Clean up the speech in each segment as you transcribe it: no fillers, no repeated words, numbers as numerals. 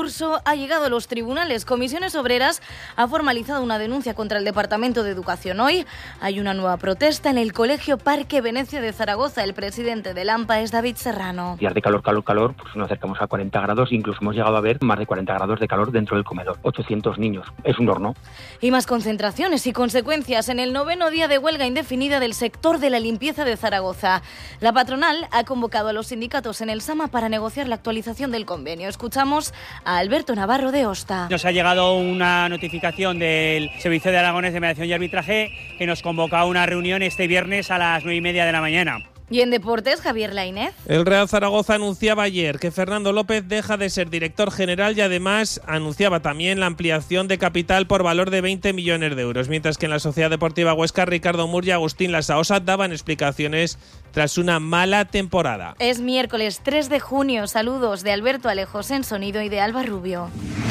recurso ha llegado a los tribunales. Comisiones Obreras ha formalizado una denuncia contra el Departamento de Educación. Hoy hay una nueva protesta en el Colegio Parque Venecia de Zaragoza. El presidente del AMPA es David Serrano. Días de calor, pues nos acercamos a 40 grados, incluso hemos llegado a ver más de 40 grados de calor dentro del comedor. 800 niños, es un horno. Y más concentraciones y consecuencias en el 9º día de huelga indefinida del sector de la limpieza de Zaragoza. La patronal ha convocado a los sindicatos en el SAMA para negociar la actualización del convenio. Escuchamos a Alberto Navarro de Osta. Nos ha llegado una notificación del Servicio de Aragones de Mediación y Arbitraje que nos convoca a una reunión este viernes a las 9:30 de la mañana. Y en deportes, Javier Lainez. El Real Zaragoza anunciaba ayer que Fernando López deja de ser director general y además anunciaba también la ampliación de capital por valor de 20 millones de euros, mientras que en la Sociedad Deportiva Huesca, Ricardo Mur y Agustín Lasaosa daban explicaciones tras una mala temporada. Es miércoles 3 de junio. Saludos de Alberto Alejos en sonido y de Alba Rubio.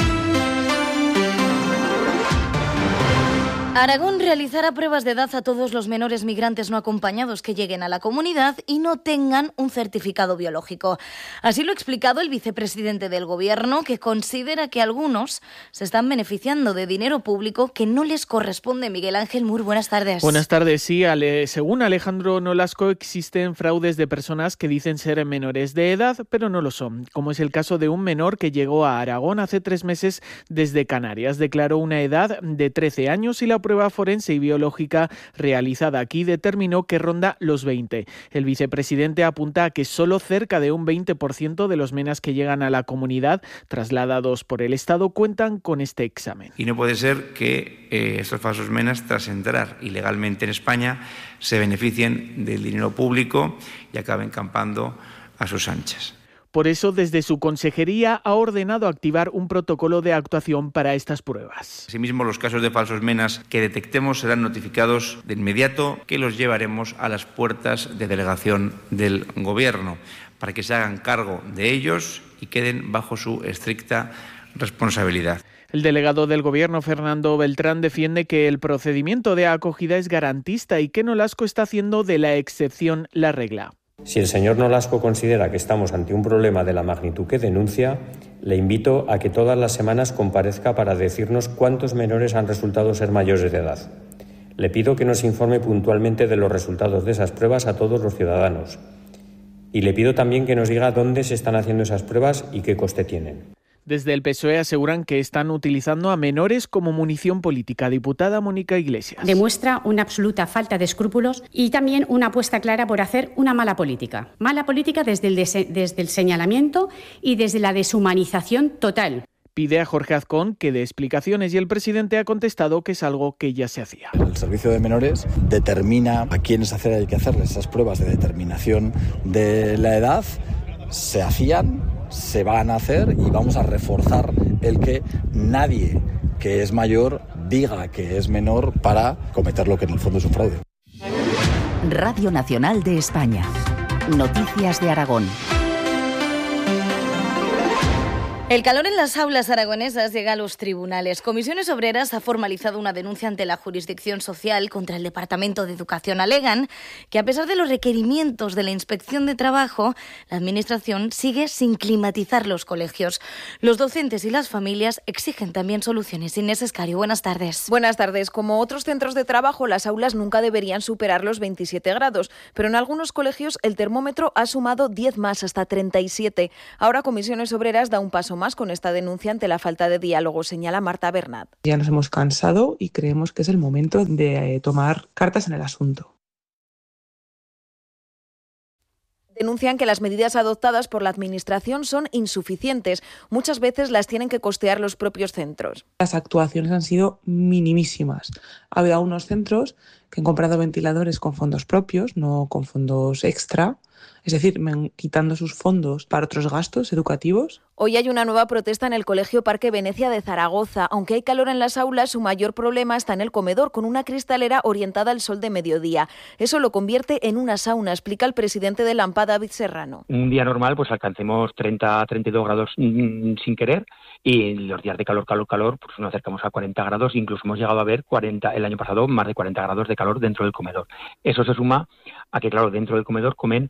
Aragón realizará pruebas de edad a todos los menores migrantes no acompañados que lleguen a la comunidad y no tengan un certificado biológico. Así lo ha explicado el vicepresidente del Gobierno, que considera que algunos se están beneficiando de dinero público que no les corresponde. Miguel Ángel Mur, buenas tardes. Buenas tardes, sí. Según Alejandro Nolasco, existen fraudes de personas que dicen ser menores de edad, pero no lo son, como es el caso de un menor que llegó a Aragón hace 3 meses desde Canarias. Declaró una edad de 13 años y la prueba forense y biológica realizada aquí determinó que ronda los 20. El vicepresidente apunta a que solo cerca de un 20% de los menas que llegan a la comunidad trasladados por el Estado cuentan con este examen. Y no puede ser que estos falsos menas, tras entrar ilegalmente en España, se beneficien del dinero público y acaben campando a sus anchas. Por eso, desde su consejería ha ordenado activar un protocolo de actuación para estas pruebas. Asimismo, los casos de falsos menas que detectemos serán notificados de inmediato, que los llevaremos a las puertas de delegación del Gobierno para que se hagan cargo de ellos y queden bajo su estricta responsabilidad. El delegado del Gobierno, Fernando Beltrán, defiende que el procedimiento de acogida es garantista y que Nolasco está haciendo de la excepción la regla. Si el señor Nolasco considera que estamos ante un problema de la magnitud que denuncia, le invito a que todas las semanas comparezca para decirnos cuántos menores han resultado ser mayores de edad. Le pido que nos informe puntualmente de los resultados de esas pruebas a todos los ciudadanos. Y le pido también que nos diga dónde se están haciendo esas pruebas y qué coste tienen. Desde el PSOE aseguran que están utilizando a menores como munición política. Diputada Mónica Iglesias. Demuestra una absoluta falta de escrúpulos y también una apuesta clara por hacer una mala política. Mala política desde el señalamiento y desde la deshumanización total. Pide a Jorge Azcón que dé explicaciones y el presidente ha contestado que es algo que ya se hacía. El Servicio de Menores determina a quiénes hay que hacerles esas pruebas de determinación de la edad. Se hacían, se van a hacer y vamos a reforzar el que nadie que es mayor diga que es menor para cometer lo que en el fondo es un fraude. Radio Nacional de España. Noticias de Aragón. El calor en las aulas aragonesas llega a los tribunales. Comisiones Obreras ha formalizado una denuncia ante la jurisdicción social contra el Departamento de Educación. Alegan que a pesar de los requerimientos de la Inspección de Trabajo, la Administración sigue sin climatizar los colegios. Los docentes y las familias exigen también soluciones. Inés Escario, buenas tardes. Buenas tardes. Como otros centros de trabajo, las aulas nunca deberían superar los 27 grados, pero en algunos colegios el termómetro ha sumado 10 más, hasta 37. Ahora Comisiones Obreras da un paso más con esta denuncia ante la falta de diálogo, señala Marta Bernat. Ya nos hemos cansado y creemos que es el momento de tomar cartas en el asunto. Denuncian que las medidas adoptadas por la Administración son insuficientes. Muchas veces las tienen que costear los propios centros. Las actuaciones han sido minimísimas. Ha habido unos centros que han comprado ventiladores con fondos propios, no con fondos extra. Es decir, quitando sus fondos para otros gastos educativos. Hoy hay una nueva protesta en el Colegio Parque Venecia de Zaragoza. Aunque hay calor en las aulas, su mayor problema está en el comedor, con una cristalera orientada al sol de mediodía. Eso lo convierte en una sauna, explica el presidente del AMPA, David Serrano. Un día normal, pues alcancemos 30, 32 grados sin querer, y los días de calor, pues nos acercamos a 40 grados, incluso hemos llegado a ver 40, el año pasado, más de 40 grados de calor dentro del comedor. Eso se suma a que, claro, dentro del comedor comen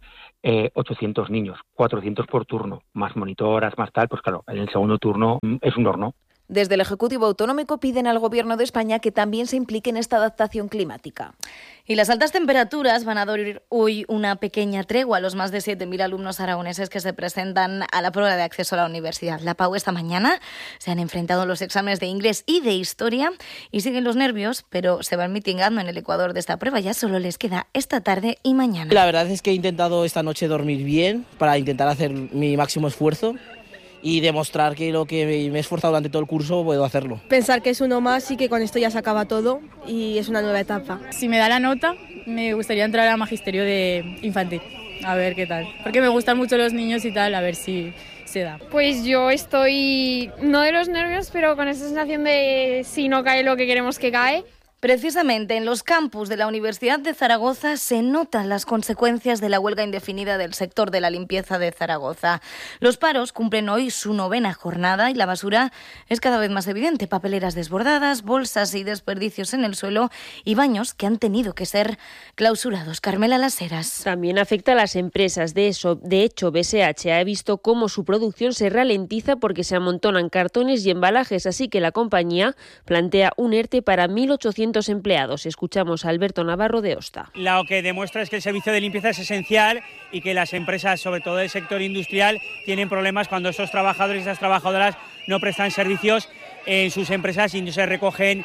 800 niños, 400 por turno, más monitoras, más tal, pues claro, en el segundo turno es un horno. Desde el Ejecutivo Autonómico piden al Gobierno de España que también se implique en esta adaptación climática. Y las altas temperaturas van a dar hoy una pequeña tregua a los más de 7.000 alumnos aragoneses que se presentan a la prueba de acceso a la universidad. La PAU esta mañana se han enfrentado a los exámenes de inglés y de historia y siguen los nervios, pero se van mitigando en el ecuador de esta prueba. Ya solo les queda esta tarde y mañana. La verdad es que he intentado esta noche dormir bien para intentar hacer mi máximo esfuerzo y demostrar que lo que me he esforzado durante todo el curso puedo hacerlo. Pensar que es uno más y que con esto ya se acaba todo y es una nueva etapa. Si me da la nota, me gustaría entrar a magisterio de infantil, a ver qué tal. Porque me gustan mucho los niños y tal, a ver si se da. Pues yo estoy, no de los nervios, pero con esa sensación de si no cae lo que queremos que cae. Precisamente en los campus de la Universidad de Zaragoza se notan las consecuencias de la huelga indefinida del sector de la limpieza de Zaragoza. Los paros cumplen hoy su 9ª jornada y la basura es cada vez más evidente. Papeleras desbordadas, bolsas y desperdicios en el suelo y baños que han tenido que ser clausurados. Carmela Las Heras. También afecta a las empresas. De hecho, BSH ha visto cómo su producción se ralentiza porque se amontonan cartones y embalajes, así que la compañía plantea un ERTE para 1.800 empleados. Escuchamos a Alberto Navarro de Osta. Lo que demuestra es que el servicio de limpieza es esencial y que las empresas, sobre todo del sector industrial, tienen problemas cuando estos trabajadores y estas trabajadoras no prestan servicios en sus empresas y no se recogen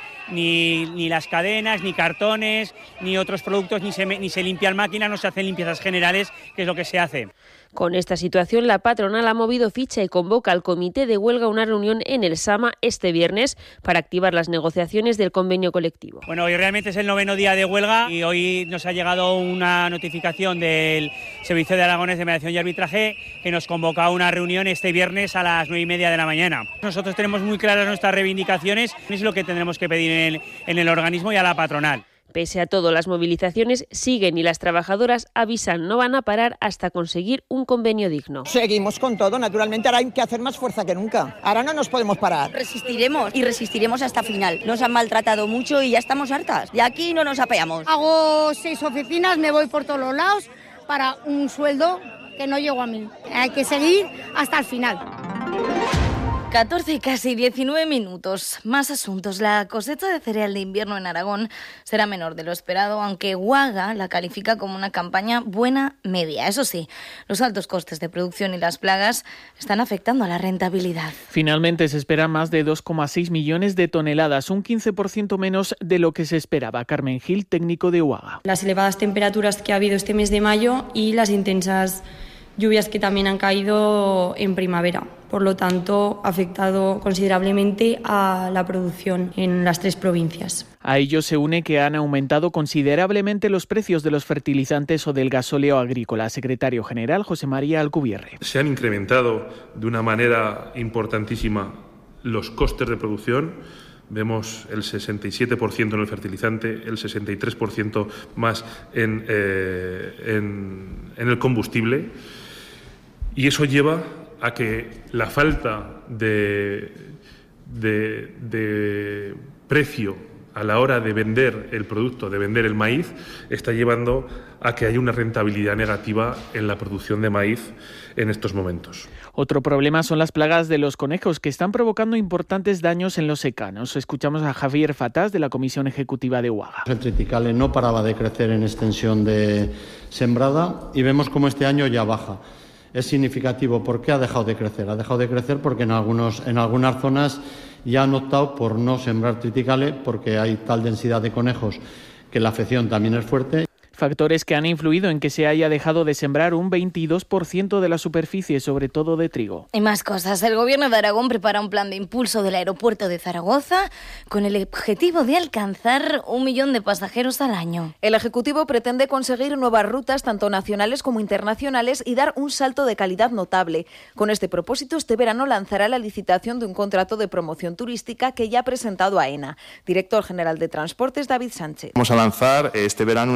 ni las cadenas, ni cartones, ni otros productos, ni se limpian máquinas, no se hacen limpiezas generales, que es lo que se hace. Con esta situación, la patronal ha movido ficha y convoca al comité de huelga a una reunión en el Sama este viernes para activar las negociaciones del convenio colectivo. Bueno, hoy realmente es el 9º día de huelga y hoy nos ha llegado una notificación del Servicio de Aragones de Mediación y Arbitraje que nos convoca a una reunión este viernes a las 9:30 de la mañana. Nosotros tenemos muy claras nuestras reivindicaciones, es lo que tendremos que pedir en el organismo y a la patronal. Pese a todo, las movilizaciones siguen y las trabajadoras avisan no van a parar hasta conseguir un convenio digno. Seguimos con todo, naturalmente ahora hay que hacer más fuerza que nunca. Ahora no nos podemos parar. Resistiremos y resistiremos hasta final. Nos han maltratado mucho y ya estamos hartas. De aquí no nos apeamos. Hago 6 oficinas, me voy por todos los lados para un sueldo que no llego a mí. Hay que seguir hasta el final. 14 y casi 19 minutos. Más asuntos. La cosecha de cereal de invierno en Aragón será menor de lo esperado, aunque UAGA la califica como una campaña buena media. Eso sí, los altos costes de producción y las plagas están afectando a la rentabilidad. Finalmente se espera más de 2,6 millones de toneladas, un 15% menos de lo que se esperaba. Carmen Gil, técnico de UAGA. Las elevadas temperaturas que ha habido este mes de mayo y las intensas lluvias que también han caído en primavera. Por lo tanto, ha afectado considerablemente a la producción en las 3 provincias. A ello se une que han aumentado considerablemente los precios de los fertilizantes o del gasóleo agrícola. Secretario General José María Alcubierre. Se han incrementado de una manera importantísima los costes de producción. Vemos el 67% en el fertilizante, el 63% más en el combustible. Y eso lleva a que la falta de precio a la hora de vender el producto, de vender el maíz, está llevando a que haya una rentabilidad negativa en la producción de maíz en estos momentos. Otro problema son las plagas de los conejos, que están provocando importantes daños en los secanos. Escuchamos a Javier Fatás, de la Comisión Ejecutiva de UAGA. El triticale no paraba de crecer en extensión de sembrada y vemos cómo este año ya baja. Es significativo. ¿Por qué ha dejado de crecer? Ha dejado de crecer porque en algunas zonas ya han optado por no sembrar triticale porque hay tal densidad de conejos que la afección también es fuerte. Factores que han influido en que se haya dejado de sembrar un 22% de la superficie, sobre todo de trigo. Y más cosas. El Gobierno de Aragón prepara un plan de impulso del aeropuerto de Zaragoza con el objetivo de alcanzar 1 millón de pasajeros al año. El Ejecutivo pretende conseguir nuevas rutas, tanto nacionales como internacionales, y dar un salto de calidad notable. Con este propósito, este verano lanzará la licitación de un contrato de promoción turística que ya ha presentado AENA. Director General de Transportes, David Sánchez. Vamos a lanzar este verano una licitación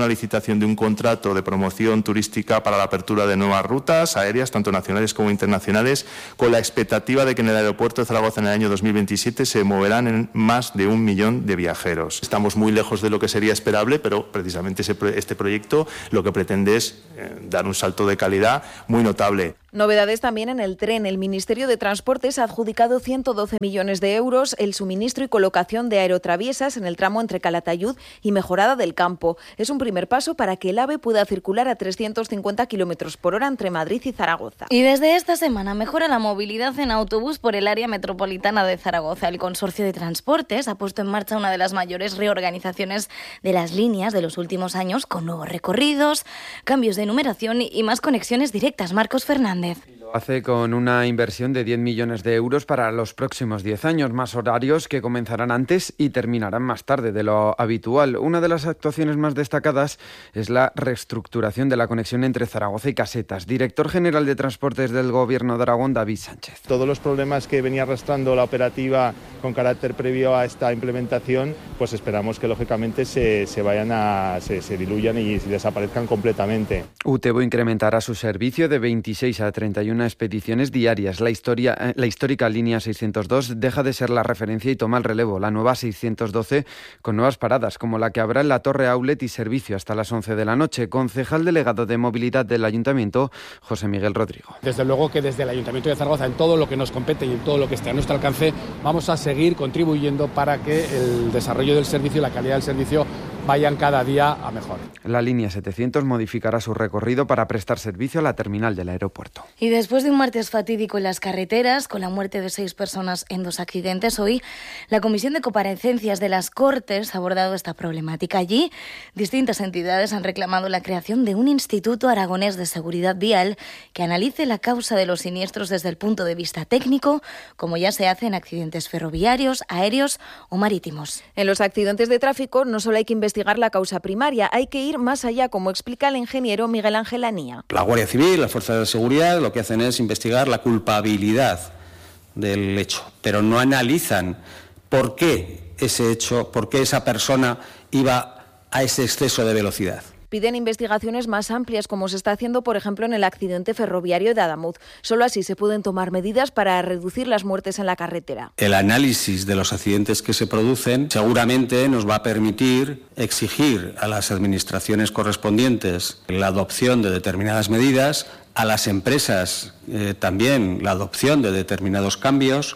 negociación de un contrato de promoción turística para la apertura de nuevas rutas aéreas, tanto nacionales como internacionales, con la expectativa de que en el aeropuerto de Zaragoza en el año 2027 se moverán en más de 1 millón de viajeros. Estamos muy lejos de lo que sería esperable, pero precisamente este proyecto lo que pretende es dar un salto de calidad muy notable. Novedades también en el tren. El Ministerio de Transportes ha adjudicado 112 millones de euros el suministro y colocación de aerotraviesas en el tramo entre Calatayud y Mejorada del Campo. Es un primer paso para que el AVE pueda circular a 350 km por hora entre Madrid y Zaragoza. Y desde esta semana mejora la movilidad en autobús por el área metropolitana de Zaragoza. El Consorcio de Transportes ha puesto en marcha una de las mayores reorganizaciones de las líneas de los últimos años, con nuevos recorridos, cambios de numeración y más conexiones directas. Marcos Fernández. Lo hace con una inversión de 10 millones de euros para los próximos 10 años, más horarios que comenzarán antes y terminarán más tarde de lo habitual. Una de las actuaciones más destacadas es la reestructuración de la conexión entre Zaragoza y Casetas. Director General de Transportes del Gobierno de Aragón, David Sánchez. Todos los problemas que venía arrastrando la operativa con carácter previo a esta implementación, pues esperamos que lógicamente se diluyan y desaparezcan completamente. UTEBO incrementará su servicio de 26 a 31 expediciones diarias. La histórica línea 602 deja de ser la referencia y toma el relevo. La nueva 612 con nuevas paradas, como la que habrá en la Torre Aulet y servicio hasta las 11 de la noche. Concejal delegado de Movilidad del Ayuntamiento, José Miguel Rodrigo. Desde luego que desde el Ayuntamiento de Zaragoza, en todo lo que nos compete y en todo lo que esté a nuestro alcance, vamos a seguir contribuyendo para que el desarrollo del servicio y la calidad del servicio vayan cada día a mejor. La línea 700 modificará su recorrido para prestar servicio a la terminal del aeropuerto. Y después de un martes fatídico en las carreteras, con la muerte de 6 personas en 2 accidentes, hoy la Comisión de Comparecencias de las Cortes ha abordado esta problemática. Allí, distintas entidades han reclamado la creación de un Instituto Aragonés de Seguridad Vial que analice la causa de los siniestros desde el punto de vista técnico, como ya se hace en accidentes ferroviarios, aéreos o marítimos. En los accidentes de tráfico no solo hay que investigar la causa primaria, hay que ir más allá, como explica el ingeniero Miguel Ángel Anía. La Guardia Civil, las fuerzas de seguridad, lo que hacen es investigar la culpabilidad del hecho, pero no analizan por qué ese hecho, por qué esa persona iba a ese exceso de velocidad. Piden investigaciones más amplias, como se está haciendo, por ejemplo, en el accidente ferroviario de Adamuz. Solo así se pueden tomar medidas para reducir las muertes en la carretera. El análisis de los accidentes que se producen seguramente nos va a permitir exigir a las administraciones correspondientes la adopción de determinadas medidas, a las empresas también la adopción de determinados cambios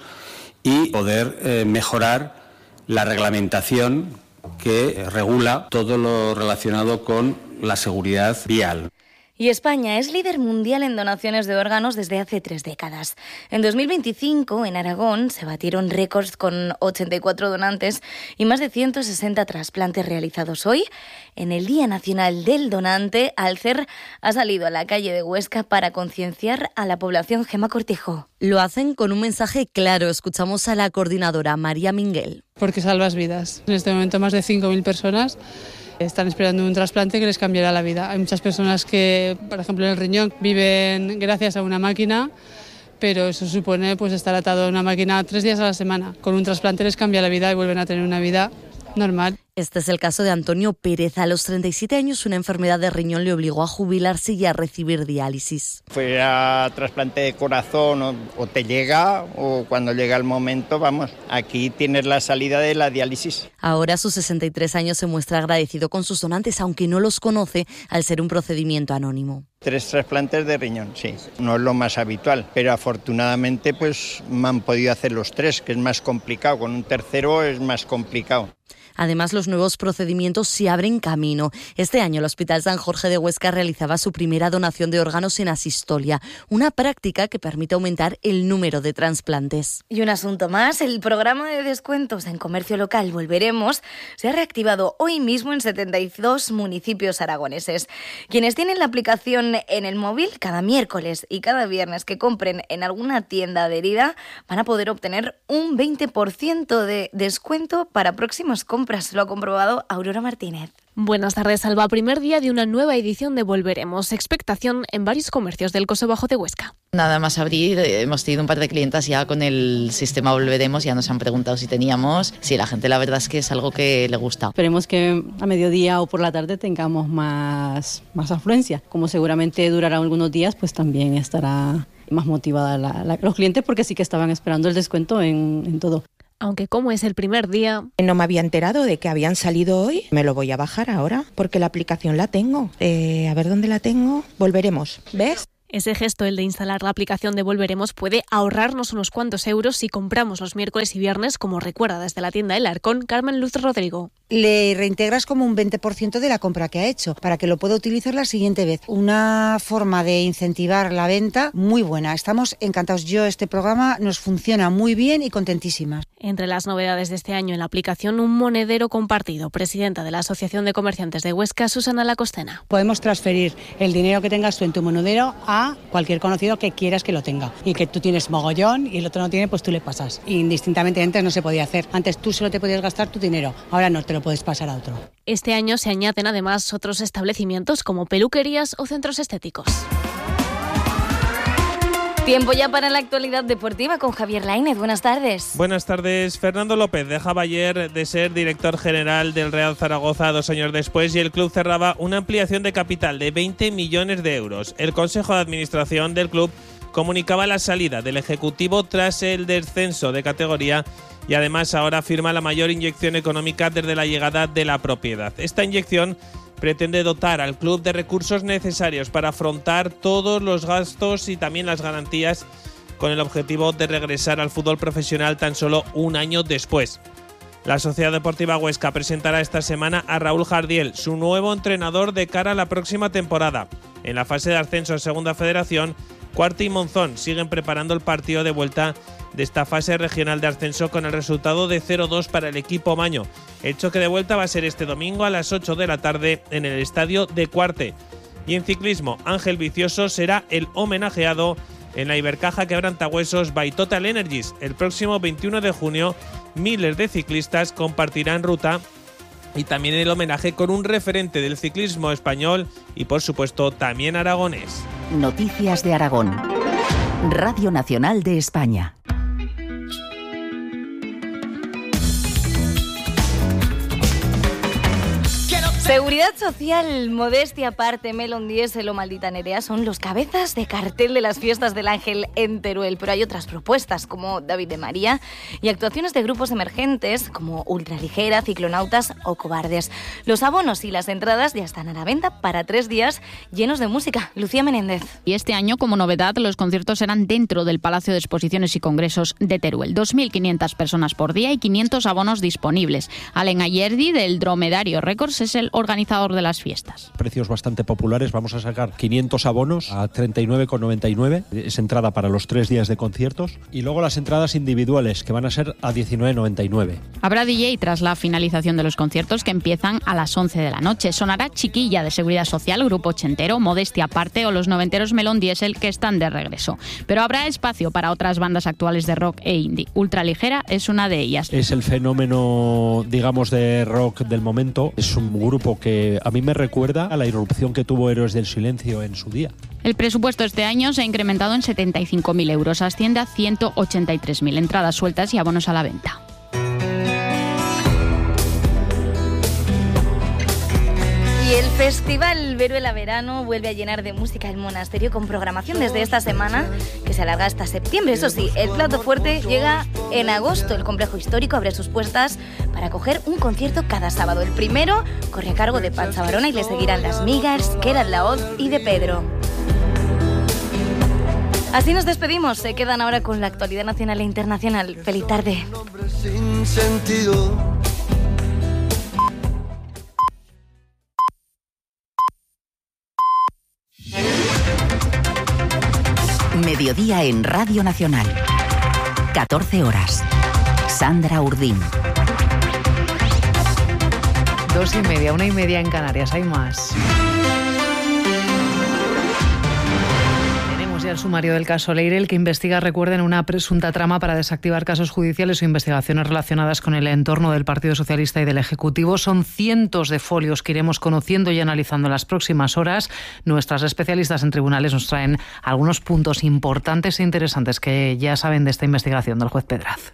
y poder mejorar la reglamentación que regula todo lo relacionado con la seguridad vial. Y España es líder mundial en donaciones de órganos desde hace 3 décadas. En 2025, en Aragón, se batieron récords con 84 donantes y más de 160 trasplantes realizados. Hoy, en el Día Nacional del Donante, Alcer ha salido a la calle de Huesca para concienciar a la población. Gemma Cortijo. Lo hacen con un mensaje claro. Escuchamos a la coordinadora María Minguel. Porque salvas vidas. En este momento más de 5.000 personas están esperando un trasplante que les cambiará la vida. Hay muchas personas que, por ejemplo, en el riñón viven gracias a una máquina, pero eso supone pues estar atado a una máquina 3 días a la semana. Con un trasplante les cambia la vida y vuelven a tener una vida normal. Este es el caso de Antonio Pérez. A los 37 años una enfermedad de riñón le obligó a jubilarse y a recibir diálisis. Fue a trasplante de corazón o te llega o cuando llega el momento, vamos, aquí tienes la salida de la diálisis. Ahora a sus 63 años se muestra agradecido con sus donantes, aunque no los conoce al ser un procedimiento anónimo. 3 trasplantes de riñón, sí. No es lo más habitual, pero afortunadamente pues me han podido hacer los 3, que es más complicado. Con un tercero es más complicado. Además, los nuevos procedimientos se abren camino. Este año el Hospital San Jorge de Huesca realizaba su primera donación de órganos en asistolia, una práctica que permite aumentar el número de trasplantes. Y un asunto más, el programa de descuentos en comercio local Volveremos se ha reactivado hoy mismo en 72 municipios aragoneses. Quienes tienen la aplicación en el móvil, cada miércoles y cada viernes que compren en alguna tienda adherida van a poder obtener un 20% de descuento para próximas compras. Lo ha comprobado Aurora Martínez. Buenas tardes, Alba. Primer día de una nueva edición de Volveremos. Expectación en varios comercios del Coso Bajo de Huesca. Nada más abrir, hemos tenido un par de clientas ya con el sistema Volveremos, ya nos han preguntado si teníamos. Sí, la gente la verdad es que es algo que le gusta. Esperemos que a mediodía o por la tarde tengamos más afluencia. Como seguramente durará algunos días, pues también estará más motivada los clientes, porque sí que estaban esperando el descuento en todo. Aunque como es el primer día... No me había enterado de que habían salido hoy. Me lo voy a bajar ahora porque la aplicación la tengo. A ver dónde la tengo. Volveremos. ¿Ves? Ese gesto, el de instalar la aplicación de Volveremos, puede ahorrarnos unos cuantos euros si compramos los miércoles y viernes, como recuerda desde la tienda El Arcón Carmen Luz Rodrigo. Le reintegras como un 20% de la compra que ha hecho para que lo pueda utilizar la siguiente vez. Una forma de incentivar la venta muy buena. Estamos encantados. Este programa nos funciona muy bien y contentísimas. Entre las novedades de este año en la aplicación, un monedero compartido. Presidenta de la Asociación de Comerciantes de Huesca, Susana Lacostena. Podemos transferir el dinero que tengas tú en tu monedero a cualquier conocido que quieras que lo tenga. Y que tú tienes mogollón y el otro no tiene, pues tú le pasas. Indistintamente, antes no se podía hacer. Antes tú solo te podías gastar tu dinero. Ahora no, te lo puedes pasar a otro. Este año se añaden además otros establecimientos como peluquerías o centros estéticos. Tiempo ya para la actualidad deportiva con Javier Lainez. Buenas tardes. Buenas tardes. Fernando López dejaba ayer de ser director general del Real Zaragoza 2 años después y el club cerraba una ampliación de capital de 20 millones de euros. El Consejo de Administración del club comunicaba la salida del ejecutivo tras el descenso de categoría y además ahora firma la mayor inyección económica desde la llegada de la propiedad. Esta inyección pretende dotar al club de recursos necesarios para afrontar todos los gastos y también las garantías, con el objetivo de regresar al fútbol profesional tan solo un año después. La Sociedad Deportiva Huesca presentará esta semana a Raúl Jardiel, su nuevo entrenador de cara a la próxima temporada. En la fase de ascenso a Segunda Federación, Cuarte y Monzón siguen preparando el partido de vuelta de esta fase regional de ascenso con el resultado de 0-2 para el equipo maño. El choque de vuelta va a ser este domingo a las 8 de la tarde en el estadio de Cuarte. Y en ciclismo, Ángel Vicioso será el homenajeado en la Ibercaja Quebrantahuesos by Total Energies. El próximo 21 de junio, miles de ciclistas compartirán ruta y también el homenaje con un referente del ciclismo español y, por supuesto, también aragonés. Noticias de Aragón. Radio Nacional de España. Seguridad Social, modestia aparte, Melon Diesel o Maldita Nerea son los cabezas de cartel de las fiestas del Ángel en Teruel, pero hay otras propuestas como David de María y actuaciones de grupos emergentes como Ultraligera, Ciclonautas o Cobardes. Los abonos y las entradas ya están a la venta para 3 días llenos de música. Lucía Menéndez. Y este año, como novedad, los conciertos serán dentro del Palacio de Exposiciones y Congresos de Teruel. 2.500 personas por día y 500 abonos disponibles. Alen Ayerdi, del Dromedario Records, es el organizador de las fiestas. Precios bastante populares, vamos a sacar 500 abonos a 39,99, es entrada para los 3 días de conciertos, y luego las entradas individuales que van a ser a 19,99. Habrá DJ tras la finalización de los conciertos que empiezan a las 11 de la noche. Sonará Chiquilla de Seguridad Social, Grupo Ochentero, Modestia Aparte o los noventeros Melon Diesel, que están de regreso. Pero habrá espacio para otras bandas actuales de rock e indie. Ultraligera es una de ellas. Es el fenómeno, digamos, de rock del momento. Es un grupo que a mí me recuerda a la irrupción que tuvo Héroes del Silencio en su día. El presupuesto este año se ha incrementado en 75.000 euros, asciende a 183.000 entradas sueltas y abonos a la venta. Y el Festival Veruela Verano vuelve a llenar de música el monasterio con programación desde esta semana que se alarga hasta septiembre. Eso sí, el plato fuerte llega en agosto. El complejo histórico abre sus puertas para acoger un concierto cada sábado. El primero corre a cargo de Pancha Barona y le seguirán Las Migas, Kerat Laoz y de Pedro. Así nos despedimos. Se quedan ahora con la actualidad nacional e internacional. Feliz tarde. Mediodía en Radio Nacional. 14 horas. Sandra Urdín. 2:30, 1:30 en Canarias. Hay más. ya el sumario del caso Leire, el que investiga, recuerden, una presunta trama para desactivar casos judiciales o investigaciones relacionadas con el entorno del Partido Socialista y del Ejecutivo. Son cientos de folios que iremos conociendo y analizando en las próximas horas. Nuestras especialistas en tribunales nos traen algunos puntos importantes e interesantes que ya saben de esta investigación del juez Pedraz.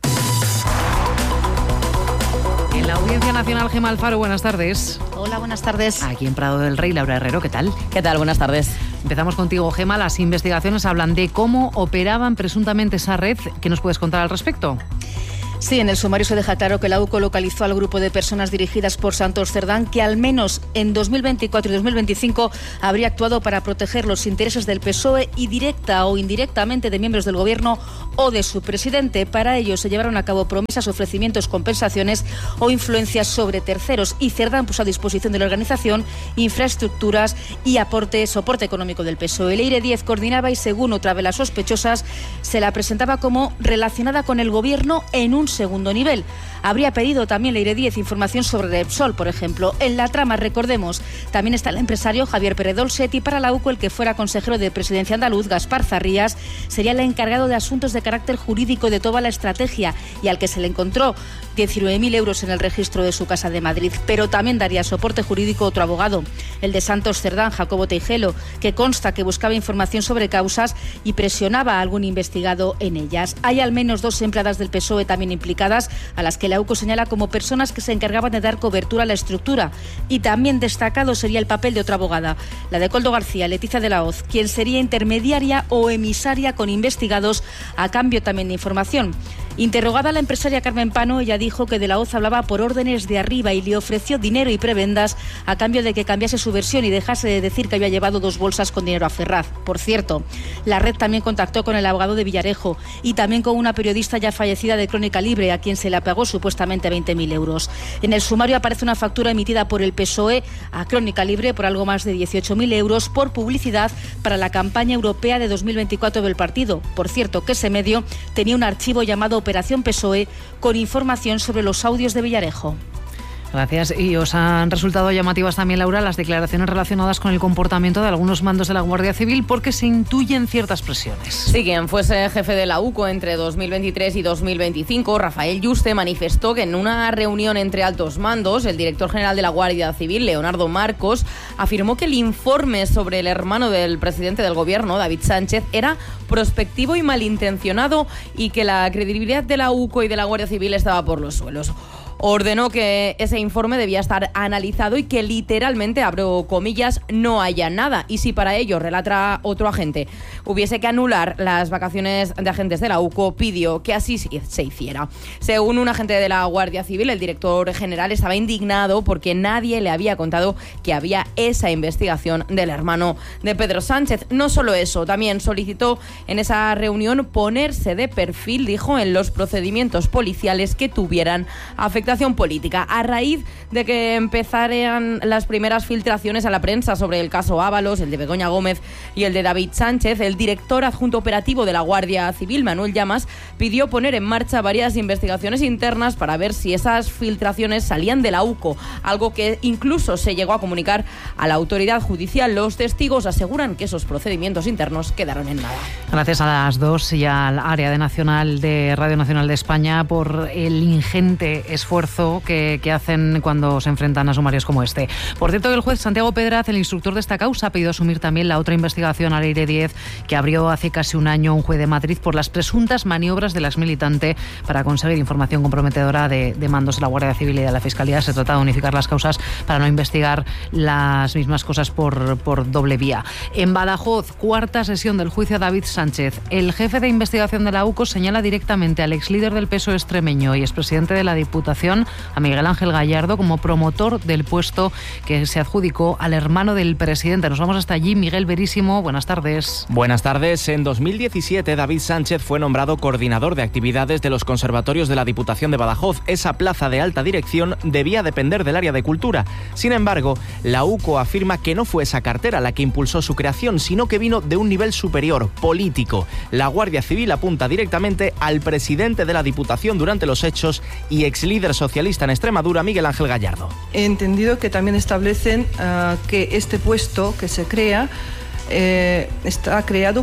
En la Audiencia Nacional, Gemma Alfaro, buenas tardes. Hola, buenas tardes. Aquí en Prado del Rey, Laura Herrero, ¿qué tal? ¿Qué tal? Buenas tardes. Empezamos contigo, Gemma. Las investigaciones hablan de cómo operaban presuntamente esa red. ¿Qué nos puedes contar al respecto? Sí, en el sumario se deja claro que la UCO localizó al grupo de personas dirigidas por Santos Cerdán, que al menos en 2024 y 2025 habría actuado para proteger los intereses del PSOE y directa o indirectamente de miembros del Gobierno o de su presidente. Para ello se llevaron a cabo promesas, ofrecimientos, compensaciones o influencias sobre terceros, y Cerdán puso a disposición de la organización infraestructuras y soporte económico del PSOE. Leire Díez coordinaba y, según otra de las sospechosas, se la presentaba como relacionada con el Gobierno en un segundo nivel. Habría pedido también Leire Díez información sobre Repsol, por ejemplo. En la trama, recordemos, también está el empresario Javier Pérez Dolcet, y para la UCO el que fuera consejero de Presidencia andaluz, Gaspar Zarrías, sería el encargado de asuntos de carácter jurídico de toda la estrategia y al que se le encontró 19.000 euros en el registro de su casa de Madrid. Pero también daría soporte jurídico otro abogado, el de Santos Cerdán, Jacobo Teijelo, que consta que buscaba información sobre causas y presionaba a algún investigado en ellas. Hay al menos 2 empleadas del PSOE también implicadas, a las que la UCO señala como personas que se encargaban de dar cobertura a la estructura. Y también destacado sería el papel de otra abogada, la de Coldo García, Leticia de la Hoz, quien sería intermediaria o emisaria con investigados a cambio también de información. Interrogada a la empresaria Carmen Pano, ella dijo que de la Hoz hablaba por órdenes de arriba y le ofreció dinero y prebendas a cambio de que cambiase su versión y dejase de decir que había llevado 2 bolsas con dinero a Ferraz. Por cierto, la red también contactó con el abogado de Villarejo y también con una periodista ya fallecida de Crónica Libre, a quien se le pagó supuestamente 20.000 euros. En el sumario aparece una factura emitida por el PSOE a Crónica Libre por algo más de 18.000 euros por publicidad para la campaña europea de 2024 del partido. Por cierto, que ese medio tenía un archivo llamado Operación PSOE con información sobre los audios de Villarejo. Gracias. Y os han resultado llamativas también, Laura, las declaraciones relacionadas con el comportamiento de algunos mandos de la Guardia Civil, porque se intuyen ciertas presiones. Sí, quien fuese jefe de la UCO entre 2023 y 2025, Rafael Yuste, manifestó que en una reunión entre altos mandos, el director general de la Guardia Civil, Leonardo Marcos, afirmó que el informe sobre el hermano del presidente del Gobierno, David Sánchez, era prospectivo y malintencionado y que la credibilidad de la UCO y de la Guardia Civil estaba por los suelos. Ordenó que ese informe debía estar analizado y que literalmente, abro comillas, no haya nada. Y si para ello, relata otro agente, hubiese que anular las vacaciones de agentes de la UCO, pidió que así se hiciera. Según un agente de la Guardia Civil, el director general estaba indignado porque nadie le había contado que había esa investigación del hermano de Pedro Sánchez. No solo eso, también solicitó en esa reunión ponerse de perfil, dijo, en los procedimientos policiales que tuvieran afectación política. A raíz de que empezaran las primeras filtraciones a la prensa sobre el caso Ábalos, el de Begoña Gómez y el de David Sánchez, el director adjunto operativo de la Guardia Civil, Manuel Llamas, pidió poner en marcha varias investigaciones internas para ver si esas filtraciones salían de la UCO, algo que incluso se llegó a comunicar a la autoridad judicial. Los testigos aseguran que esos procedimientos internos quedaron en nada. Gracias a las dos y al área de Radio Nacional de España por el ingente esfuerzo que hacen cuando se enfrentan a sumarios como este. Por cierto, el juez Santiago Pedraz, el instructor de esta causa, ha pedido asumir también la otra investigación a Leire Díez que abrió hace casi un año un juez de Madrid por las presuntas maniobras de la exmilitante para conseguir información comprometedora de mandos de la Guardia Civil y de la Fiscalía. Se trata de unificar las causas para no investigar las mismas cosas por doble vía. En Badajoz, cuarta sesión del juicio a David Sánchez. El jefe de investigación de la UCO señala directamente al exlíder del PSOE extremeño y expresidente de la Diputación, a Miguel Ángel Gallardo, como promotor del puesto que se adjudicó al hermano del presidente. Nos vamos hasta allí. Miguel Verísimo, buenas tardes. Buenas tardes. En 2017, David Sánchez fue nombrado coordinador de actividades de los conservatorios de la Diputación de Badajoz. Esa plaza de alta dirección debía depender del área de cultura. Sin embargo, la UCO afirma que no fue esa cartera la que impulsó su creación, sino que vino de un nivel superior, político. La Guardia Civil apunta directamente al presidente de la Diputación durante los hechos y exlíder socialista en Extremadura, Miguel Ángel Gallardo. He entendido que también establecen que este puesto que se crea está creado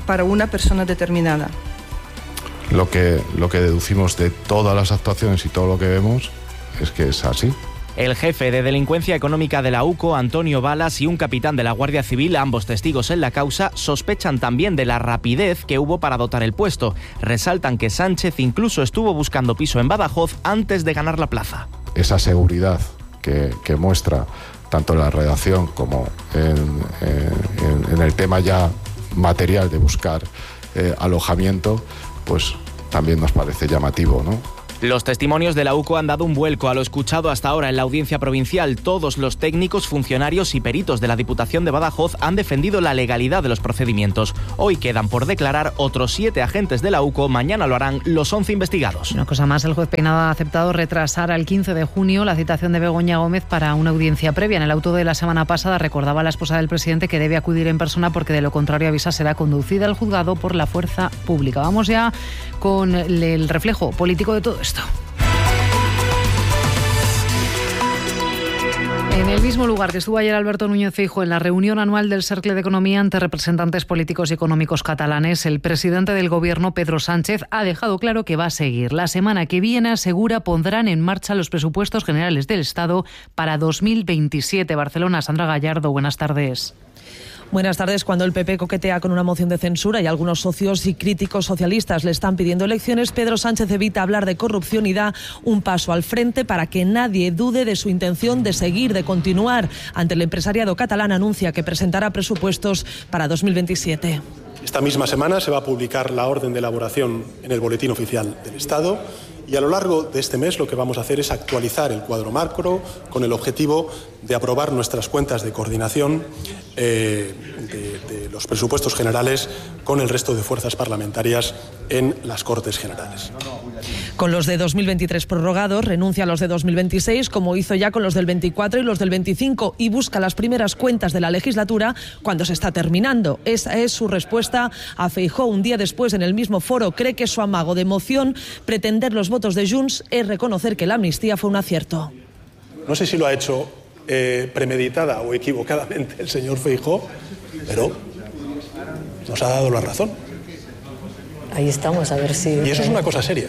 para una persona determinada. Lo que deducimos de todas las actuaciones y todo lo que vemos es que es así. El jefe de delincuencia económica de la UCO, Antonio Balas, y un capitán de la Guardia Civil, ambos testigos en la causa, sospechan también de la rapidez que hubo para dotar el puesto. Resaltan que Sánchez incluso estuvo buscando piso en Badajoz antes de ganar la plaza. Esa seguridad que muestra tanto en la redacción como en el tema ya material de buscar alojamiento, pues también nos parece llamativo, ¿no? Los testimonios de la UCO han dado un vuelco a lo escuchado hasta ahora en la audiencia provincial. Todos los técnicos, funcionarios y peritos de la Diputación de Badajoz han defendido la legalidad de los procedimientos. Hoy quedan por declarar otros 7 agentes de la UCO. Mañana lo harán los 11 investigados. Una cosa más, el juez Peinado ha aceptado retrasar al 15 de junio la citación de Begoña Gómez para una audiencia previa. En el auto de la semana pasada recordaba a la esposa del presidente que debe acudir en persona porque de lo contrario, avisa, será conducida al juzgado por la fuerza pública. Vamos ya con el reflejo político de todo esto. En el mismo lugar que estuvo ayer Alberto Núñez Feijóo en la reunión anual del Cercle de Economía ante representantes políticos y económicos catalanes, el presidente del Gobierno, Pedro Sánchez, ha dejado claro que va a seguir. La semana que viene, asegura, pondrán en marcha los presupuestos generales del Estado para 2027. Barcelona, Sandra Gallardo, buenas tardes. Buenas tardes. Cuando el PP coquetea con una moción de censura y algunos socios y críticos socialistas le están pidiendo elecciones, Pedro Sánchez evita hablar de corrupción y da un paso al frente para que nadie dude de su intención de seguir, de continuar. Ante el empresariado catalán anuncia que presentará presupuestos para 2027. Esta misma semana se va a publicar la orden de elaboración en el Boletín Oficial del Estado. Y a lo largo de este mes lo que vamos a hacer es actualizar el cuadro macro con el objetivo de aprobar nuestras cuentas de coordinación de los presupuestos generales con el resto de fuerzas parlamentarias en las Cortes Generales. Con los de 2023 prorrogados, renuncia a los de 2026, como hizo ya con los del 24 y los del 25, y busca las primeras cuentas de la legislatura cuando se está terminando. Esa es su respuesta a Feijóo un día después en el mismo foro. Cree que su amago de moción, pretender los votos de Junts, es reconocer que la amnistía fue un acierto. No sé si lo ha hecho premeditada o equivocadamente el señor Feijóo, pero nos ha dado la razón. Ahí estamos, a ver si... Y eso es una cosa seria.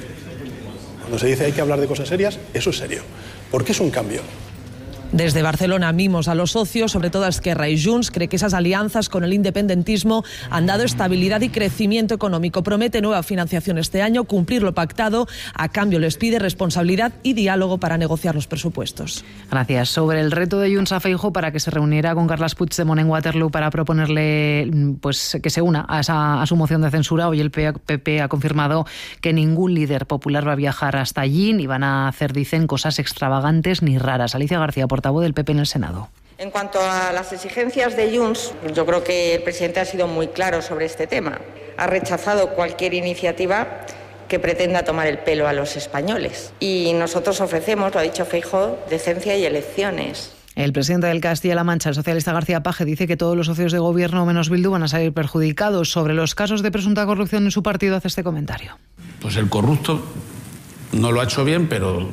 Cuando se dice hay que hablar de cosas serias, eso es serio. Porque es un cambio. Desde Barcelona mimos a los socios, sobre todo a Esquerra y Junts. Cree que esas alianzas con el independentismo han dado estabilidad y crecimiento económico. Promete nueva financiación este año, cumplir lo pactado. A cambio les pide responsabilidad y diálogo para negociar los presupuestos. Gracias. Sobre el reto de Junts a Feijóo para que se reuniera con Carles Puigdemont en Waterloo para proponerle pues que se una a su moción de censura, hoy el PP ha confirmado que ningún líder popular va a viajar hasta allí ni van a hacer, dicen, cosas extravagantes ni raras. Alicia García, portavoz del PP en el Senado. En cuanto a las exigencias de Junts, yo creo que el presidente ha sido muy claro sobre este tema. Ha rechazado cualquier iniciativa que pretenda tomar el pelo a los españoles. Y nosotros ofrecemos, lo ha dicho Feijóo, decencia y elecciones. El presidente del Castilla-La Mancha, el socialista García Page, dice que todos los socios de gobierno menos Bildu van a salir perjudicados. Sobre los casos de presunta corrupción en su partido hace este comentario. Pues el corrupto no lo ha hecho bien, pero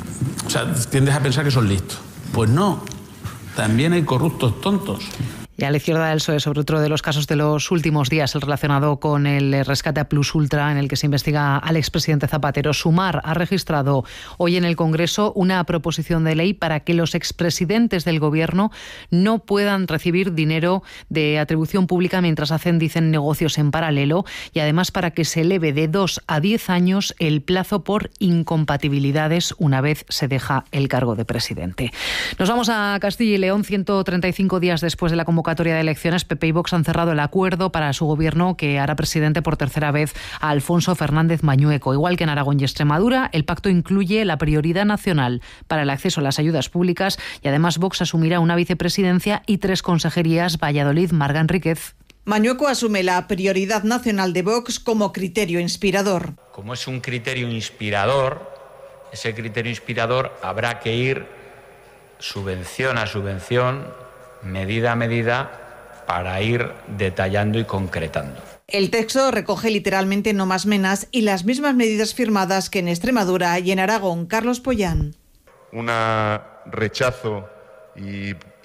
tiendes a pensar que son listos. Pues no, también hay corruptos tontos. Y a la izquierda del PSOE, sobre otro de los casos de los últimos días, el relacionado con el rescate a Plus Ultra, en el que se investiga al expresidente Zapatero. Sumar ha registrado hoy en el Congreso una proposición de ley para que los expresidentes del Gobierno no puedan recibir dinero de atribución pública mientras hacen, dicen, negocios en paralelo, y además para que se eleve de 2 a 10 años el plazo por incompatibilidades una vez se deja el cargo de presidente. Nos vamos a Castilla y León. 135 días después de la convocatoria de elecciones, PP y Vox han cerrado el acuerdo para su gobierno que hará presidente por tercera vez a Alfonso Fernández Mañueco. Igual que en Aragón y Extremadura, el pacto incluye la prioridad nacional para el acceso a las ayudas públicas y además Vox asumirá una vicepresidencia y 3 consejerías. Valladolid, Marga Enríquez. Mañueco asume la prioridad nacional de Vox como criterio inspirador. Como es un criterio inspirador, ese criterio inspirador habrá que ir subvención a subvención, medida a medida, para ir detallando y concretando. El texto recoge literalmente no más menas y las mismas medidas firmadas que en Extremadura y en Aragón. Carlos Pollán. Un rechazo y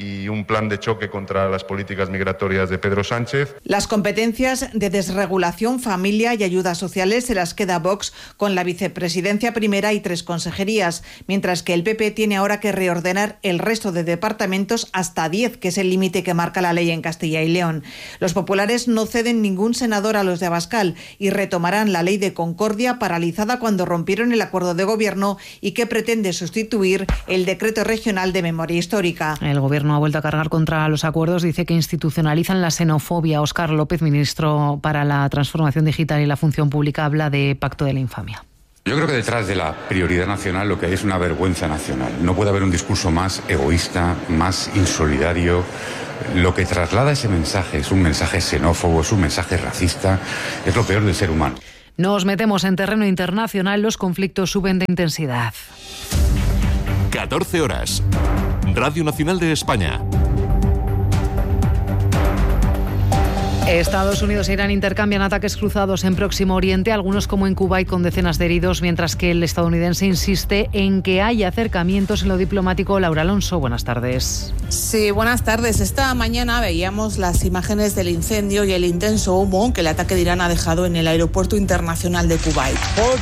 y un plan de choque contra las políticas migratorias de Pedro Sánchez. Las competencias de desregulación, familia y ayudas sociales se las queda Vox con la vicepresidencia primera y 3 consejerías, mientras que el PP tiene ahora que reordenar el resto de departamentos hasta 10, que es el límite que marca la ley en Castilla y León. Los populares no ceden ningún senador a los de Abascal y retomarán la ley de Concordia, paralizada cuando rompieron el acuerdo de gobierno y que pretende sustituir el decreto regional de memoria histórica. El gobierno ha vuelto a cargar contra los acuerdos, dice que institucionalizan la xenofobia. Óscar López, ministro para la Transformación Digital y la Función Pública, habla de pacto de la infamia. Yo creo que detrás de la prioridad nacional lo que hay es una vergüenza nacional. No puede haber un discurso más egoísta, más insolidario. Lo que traslada ese mensaje es un mensaje xenófobo, es un mensaje racista, es lo peor del ser humano. Nos metemos en terreno internacional, los conflictos suben de intensidad. 14 horas. Radio Nacional de España. Estados Unidos e Irán intercambian ataques cruzados en Próximo Oriente, algunos como en Kuwait con decenas de heridos, mientras que el estadounidense insiste en que hay acercamientos en lo diplomático. Laura Alonso, buenas tardes. Sí, buenas tardes. Esta mañana veíamos las imágenes del incendio y el intenso humo que el ataque de Irán ha dejado en el aeropuerto internacional de Kuwait.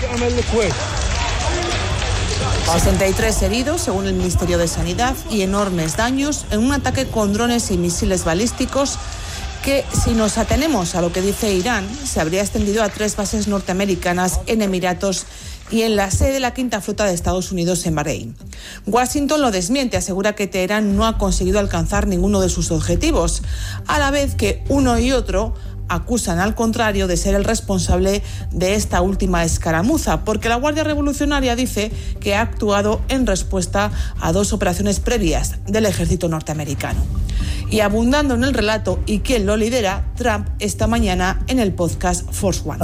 63 heridos, según el Ministerio de Sanidad, y enormes daños en un ataque con drones y misiles balísticos que, si nos atenemos a lo que dice Irán, se habría extendido a 3 bases norteamericanas en Emiratos y en la sede de la Quinta Flota de Estados Unidos en Bahrein. Washington lo desmiente, asegura que Teherán no ha conseguido alcanzar ninguno de sus objetivos, a la vez que uno y otro acusan al contrario de ser el responsable de esta última escaramuza, porque la Guardia Revolucionaria dice que ha actuado en respuesta a 2 operaciones previas del ejército norteamericano. Y abundando en el relato y quién lo lidera, Trump esta mañana en el podcast Force One.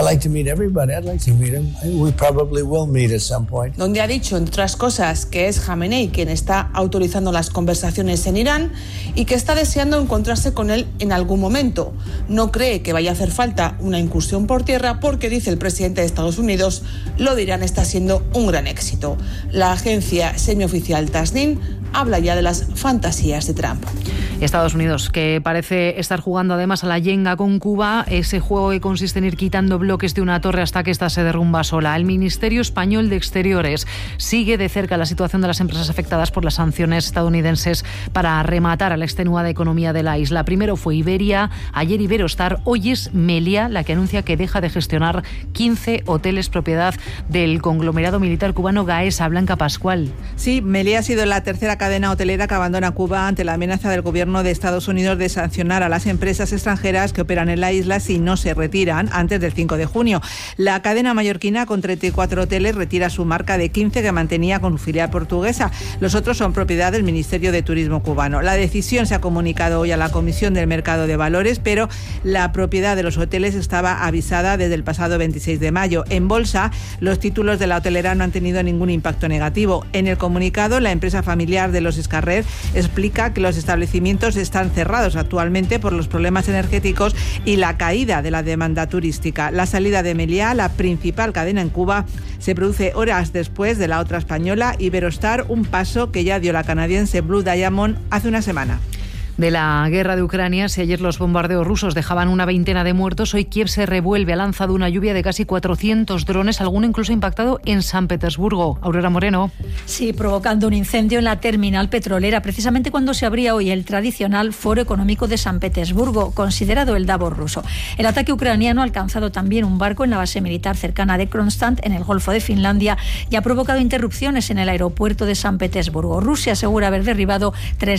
Donde ha dicho, entre otras cosas, que es Jamenei quien está autorizando las conversaciones en Irán y que está deseando encontrarse con él en algún momento. No cree que vaya a hacer falta una incursión por tierra porque, dice el presidente de Estados Unidos, lo de Irán está siendo un gran éxito. La agencia semioficial Tasnim habla ya de las fantasías de Trump. Estados Unidos, que parece estar jugando además a la yenga con Cuba, ese juego que consiste en ir quitando bloques de una torre hasta que ésta se derrumba sola. El Ministerio Español de Exteriores sigue de cerca la situación de las empresas afectadas por las sanciones estadounidenses para rematar a la extenuada economía de la isla. Primero fue Iberia, ayer Iberostar, hoy es Meliá la que anuncia que deja de gestionar 15 hoteles propiedad del conglomerado militar cubano Gaesa. Blanca Pascual. Sí, Meliá ha sido la tercera cadena hotelera que abandona Cuba ante la amenaza del gobierno de Estados Unidos de sancionar a las empresas extranjeras que operan en la isla si no se retiran antes del 5 de junio. La cadena mallorquina, con 34 hoteles, retira su marca de 15 que mantenía con su filial portuguesa. Los otros son propiedad del Ministerio de Turismo cubano. La decisión se ha comunicado hoy a la Comisión del Mercado de Valores, pero la propiedad de los hoteles estaba avisada desde el pasado 26 de mayo. En bolsa, los títulos de la hotelera no han tenido ningún impacto negativo. En el comunicado, la empresa familiar de los Escarrer explica que los establecimientos están cerrados actualmente por los problemas energéticos y la caída de la demanda turística. La salida de Meliá, la principal cadena en Cuba, se produce horas después de la otra española, Iberostar, un paso que ya dio la canadiense Blue Diamond hace una semana. De la guerra de Ucrania, si ayer los bombardeos rusos dejaban una veintena de muertos, hoy Kiev se revuelve. Ha lanzado una lluvia de casi 400 drones, alguno incluso impactado en San Petersburgo. Aurora Moreno. Sí, provocando un incendio en la terminal petrolera, precisamente cuando se abría hoy el tradicional Foro Económico de San Petersburgo, considerado el Davos ruso. El ataque ucraniano ha alcanzado también un barco en la base militar cercana de Kronstadt, en el Golfo de Finlandia, y ha provocado interrupciones en el aeropuerto de San Petersburgo. Rusia asegura haber derribado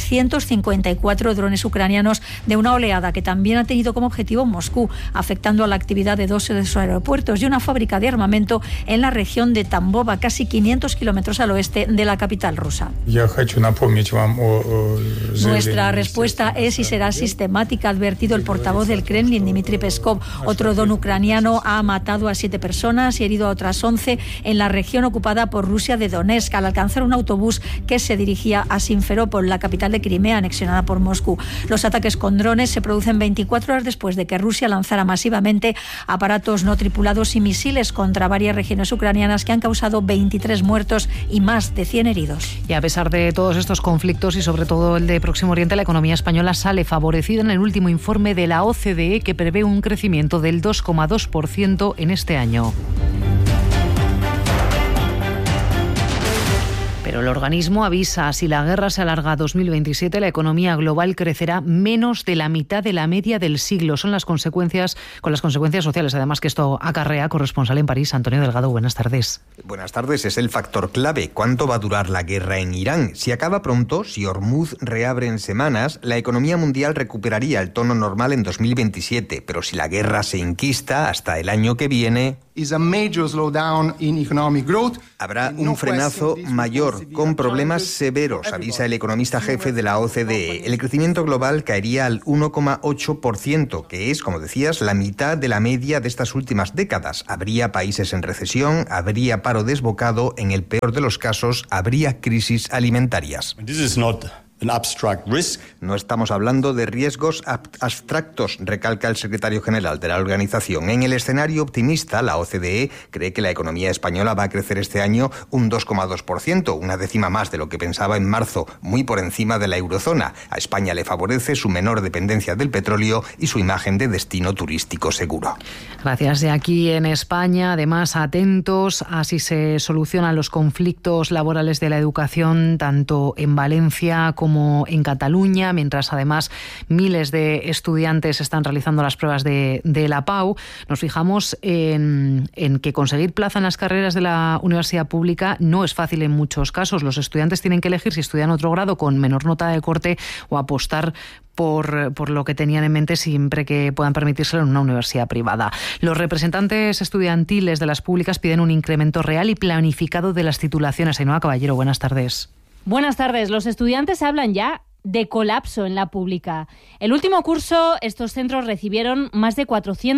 354 drones ucranianos de una oleada que también ha tenido como objetivo Moscú, afectando a la actividad de 2 de sus aeropuertos y una fábrica de armamento en la región de Tambov, a casi 500 kilómetros al oeste de la capital rusa. Nuestra respuesta es y será sistemática, ha advertido el portavoz del Kremlin, Dmitry Peskov. Otro dron ucraniano ha matado a 7 personas y herido a otras 11 en la región ocupada por Rusia de Donetsk, al alcanzar un autobús que se dirigía a Simferópol, la capital de Crimea, anexionada por Moscú. Moscú. Los ataques con drones se producen 24 horas después de que Rusia lanzara masivamente aparatos no tripulados y misiles contra varias regiones ucranianas que han causado 23 muertos y más de 100 heridos. Y a pesar de todos estos conflictos y sobre todo el de Próximo Oriente, la economía española sale favorecida en el último informe de la OCDE, que prevé un crecimiento del 2,2% en este año. Pero el organismo avisa, si la guerra se alarga a 2027, la economía global crecerá menos de la mitad de la media del siglo. Son las consecuencias, con las consecuencias sociales, además, que esto acarrea. Corresponsal en París, Antonio Delgado, buenas tardes. Buenas tardes, es el factor clave. ¿Cuánto va a durar la guerra en Irán? Si acaba pronto, si Hormuz reabre en semanas, la economía mundial recuperaría el tono normal en 2027. Pero si la guerra se enquista hasta el año que viene, habrá un frenazo mayor, con problemas severos, avisa el economista jefe de la OCDE. El crecimiento global caería al 1,8%, que es, como decías, la mitad de la media de estas últimas décadas. Habría países en recesión, habría paro desbocado, en el peor de los casos, habría crisis alimentarias. No estamos hablando de riesgos abstractos, recalca el secretario general de la organización. En el escenario optimista, la OCDE cree que la economía española va a crecer este año un 2,2%, una décima más de lo que pensaba en marzo, muy por encima de la eurozona. A España le favorece su menor dependencia del petróleo y su imagen de destino turístico seguro. Gracias. De aquí en España, además, atentos a si se solucionan los conflictos laborales de la educación, tanto en Valencia como en Cataluña, mientras además miles de estudiantes están realizando las pruebas de la PAU. Nos fijamos en que conseguir plaza en las carreras de la universidad pública no es fácil en muchos casos. Los estudiantes tienen que elegir si estudian otro grado con menor nota de corte o apostar por lo que tenían en mente siempre que puedan permitírselo en una universidad privada. Los representantes estudiantiles de las públicas piden un incremento real y planificado de las titulaciones. Ainhoa Caballero, buenas tardes. Buenas tardes. Los estudiantes hablan ya de colapso en la pública. El último curso, estos centros recibieron más de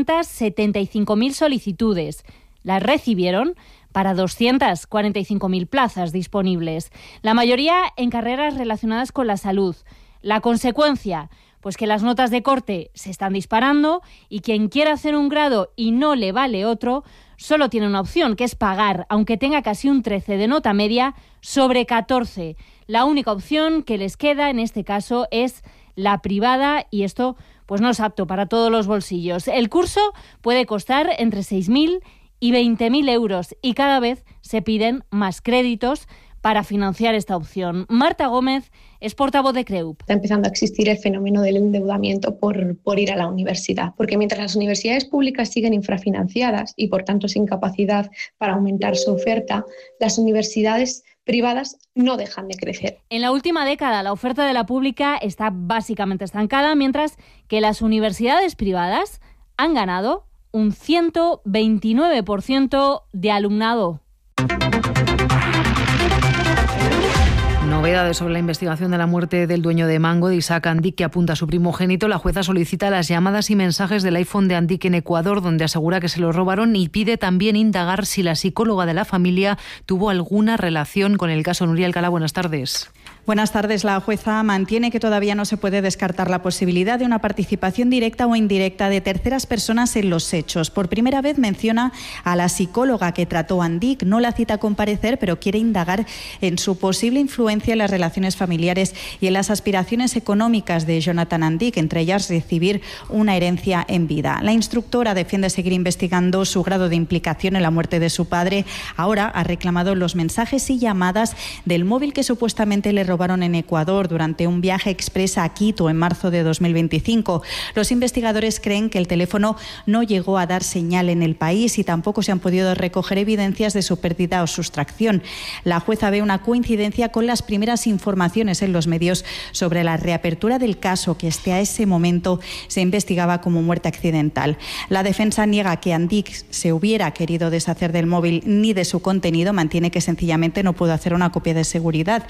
475.000 solicitudes. Las recibieron para 245.000 plazas disponibles. La mayoría en carreras relacionadas con la salud. La consecuencia, pues que las notas de corte se están disparando y quien quiera hacer un grado y no le vale otro, solo tiene una opción, que es pagar, aunque tenga casi un 13 de nota media sobre 14. La única opción que les queda en este caso es la privada y esto pues no es apto para todos los bolsillos. El curso puede costar entre 6.000 y 20.000 euros y cada vez se piden más créditos para financiar esta opción. Marta Gómez es portavoz de CREUP. Está empezando a existir el fenómeno del endeudamiento por ir a la universidad, porque mientras las universidades públicas siguen infrafinanciadas y por tanto sin capacidad para aumentar su oferta, las universidades privadas no dejan de crecer. En la última década la oferta de la pública está básicamente estancada, mientras que las universidades privadas han ganado un 129% de alumnado. Novedades sobre la investigación de la muerte del dueño de Mango, de Isaac Andic, que apunta a su primogénito. La jueza solicita las llamadas y mensajes del iPhone de Andic en Ecuador, donde asegura que se lo robaron, y pide también indagar si la psicóloga de la familia tuvo alguna relación con el caso. Nuria Alcalá, buenas tardes. Buenas tardes. La jueza mantiene que todavía no se puede descartar la posibilidad de una participación directa o indirecta de terceras personas en los hechos. Por primera vez menciona a la psicóloga que trató a Andic. No la cita a comparecer, pero quiere indagar en su posible influencia en las relaciones familiares y en las aspiraciones económicas de Jonathan Andic, entre ellas recibir una herencia en vida. La instructora defiende seguir investigando su grado de implicación en la muerte de su padre. Ahora ha reclamado los mensajes y llamadas del móvil que supuestamente le robaron en Ecuador durante un viaje express a Quito en marzo de 2025. Los investigadores creen que el teléfono no llegó a dar señal en el país y tampoco se han podido recoger evidencias de su pérdida o sustracción. La jueza ve una coincidencia con las primeras informaciones en los medios sobre la reapertura del caso, que hasta ese momento se investigaba como muerte accidental. La defensa niega que Andic se hubiera querido deshacer del móvil ni de su contenido, mantiene que sencillamente no pudo hacer una copia de seguridad y que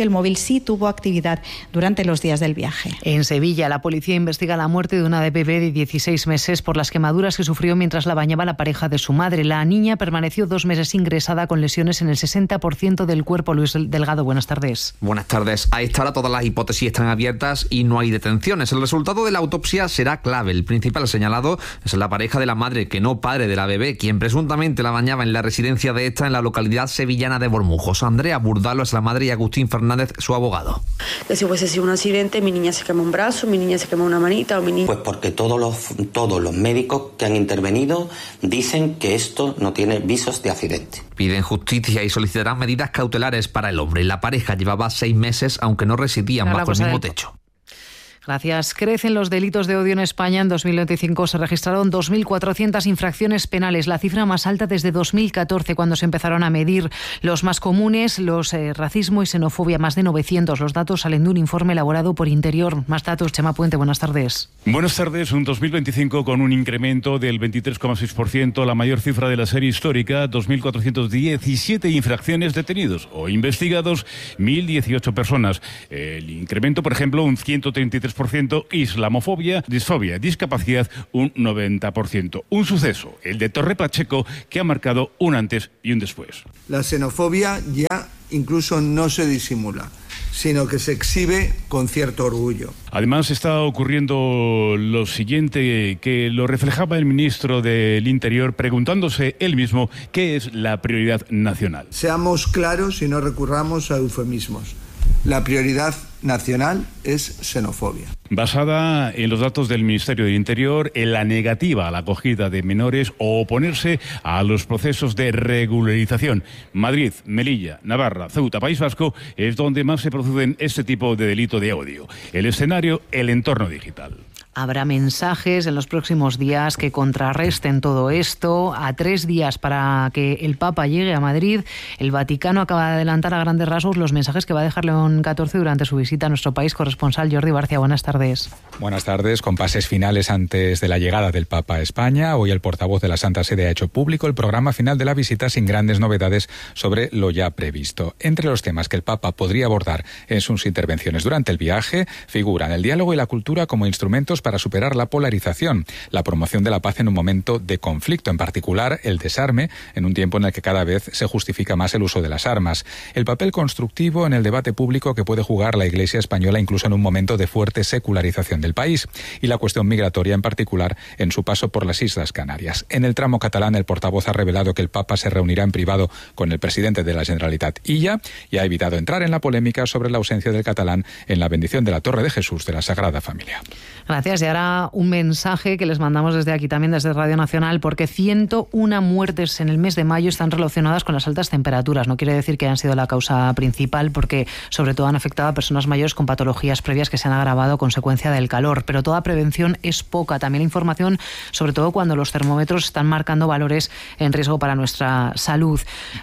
el móvil sí tuvo actividad durante los días del viaje. En Sevilla, la policía investiga la muerte de una bebé de 16 meses por las quemaduras que sufrió mientras la bañaba la pareja de su madre. La niña permaneció 2 meses ingresada con lesiones en el 60% del cuerpo. Luis Delgado, buenas tardes. Buenas tardes. A esta hora todas las hipótesis están abiertas y no hay detenciones. El resultado de la autopsia será clave. El principal señalado es la pareja de la madre, que no padre de la bebé, quien presuntamente la bañaba en la residencia de esta en la localidad sevillana de Bormujos. Andrea Burdalo es la madre y Agustín Fernández, su abogado. Que si hubiese sido un accidente, mi niña se quema un brazo, mi niña se quema una manita o mi niña... Pues porque todos los médicos que han intervenido dicen que esto no tiene visos de accidente. Piden justicia y solicitarán medidas cautelares para el hombre. La pareja llevaba 6 meses, aunque no residían bajo el mismo techo. Gracias. Crecen los delitos de odio en España. En 2025 se registraron 2.400 infracciones penales, la cifra más alta desde 2014, cuando se empezaron a medir los más comunes, los racismo y xenofobia, más de 900. Los datos salen de un informe elaborado por Interior. Más datos, Chema Puente, buenas tardes. Buenas tardes. Un 2025 con un incremento del 23,6%, la mayor cifra de la serie histórica, 2.417 infracciones detenidos o investigados, 1.018 personas. El incremento, por ejemplo, un 133%, islamofobia, disfobia, discapacidad, un 90%. Un suceso, el de Torre Pacheco, que ha marcado un antes y un después. La xenofobia ya incluso no se disimula, sino que se exhibe con cierto orgullo. Además está ocurriendo lo siguiente, que lo reflejaba el ministro del Interior preguntándose él mismo qué es la prioridad nacional. Seamos claros y no recurramos a eufemismos. La prioridad nacional es xenofobia. Basada en los datos del Ministerio del Interior, en la negativa a la acogida de menores o oponerse a los procesos de regularización. Madrid, Melilla, Navarra, Ceuta, País Vasco es donde más se producen este tipo de delito de odio. El escenario, el entorno digital. Habrá mensajes en los próximos días que contrarresten todo esto. A 3 días para que el Papa llegue a Madrid, el Vaticano acaba de adelantar a grandes rasgos los mensajes que va a dejar León XIV durante su visita a nuestro país. Corresponsal Jordi Barcia, buenas tardes. Buenas tardes. Con pases finales antes de la llegada del Papa a España, hoy el portavoz de la Santa Sede ha hecho público el programa final de la visita sin grandes novedades sobre lo ya previsto. Entre los temas que el Papa podría abordar en sus intervenciones durante el viaje figuran el diálogo y la cultura como instrumentos para superar la polarización, la promoción de la paz en un momento de conflicto, en particular el desarme, en un tiempo en el que cada vez se justifica más el uso de las armas, el papel constructivo en el debate público que puede jugar la Iglesia española incluso en un momento de fuerte secularización del país, y la cuestión migratoria, en particular en su paso por las Islas Canarias. En el tramo catalán, el portavoz ha revelado que el Papa se reunirá en privado con el presidente de la Generalitat Illa y ha evitado entrar en la polémica sobre la ausencia del catalán en la bendición de la Torre de Jesús de la Sagrada Familia. Gracias. Y ahora un mensaje que les mandamos desde aquí también, desde Radio Nacional, porque 101 muertes en el mes de mayo están relacionadas con las altas temperaturas. No quiere decir que hayan sido la causa principal, porque sobre todo han afectado a personas mayores con patologías previas que se han agravado a consecuencia del calor. Pero toda prevención es poca. También información, sobre todo cuando los termómetros están marcando valores en riesgo para nuestra salud.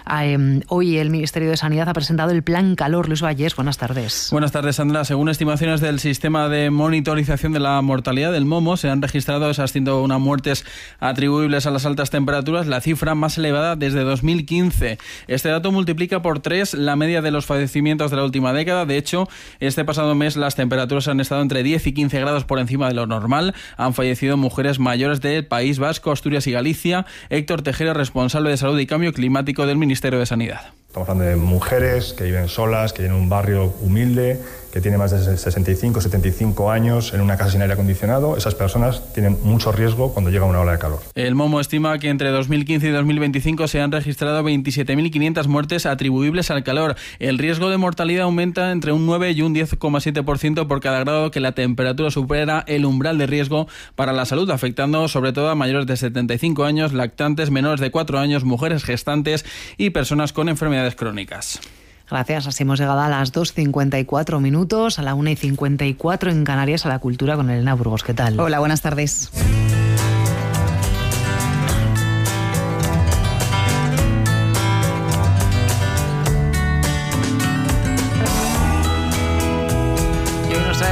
Hoy el Ministerio de Sanidad ha presentado el Plan Calor. Luis Vallés, buenas tardes. Buenas tardes, Sandra. Según estimaciones del Sistema de Monitorización de la Mortalidad del MOMO, se han registrado esas 101 muertes atribuibles a las altas temperaturas, la cifra más elevada desde 2015. Este dato multiplica por 3 la media de los fallecimientos de la última década. De hecho, este pasado mes las temperaturas han estado entre 10 y 15 grados por encima de lo normal. Han fallecido mujeres mayores del País Vasco, Asturias y Galicia. Héctor Tejero, responsable de Salud y Cambio Climático del Ministerio de Sanidad. Estamos hablando de mujeres que viven solas, que viven en un barrio humilde, que tienen más de 65, 75 años en una casa sin aire acondicionado. Esas personas tienen mucho riesgo cuando llega una ola de calor. El MOMO estima que entre 2015 y 2025 se han registrado 27.500 muertes atribuibles al calor. El riesgo de mortalidad aumenta entre un 9 y un 10,7% por cada grado que la temperatura supera el umbral de riesgo para la salud, afectando sobre todo a mayores de 75 años, lactantes, menores de 4 años, mujeres gestantes y personas con enfermedades crónicas. Gracias, así hemos llegado a las 2:54, a la 1:54 en Canarias, a la cultura con Elena Burgos. ¿Qué tal? Hola, buenas tardes.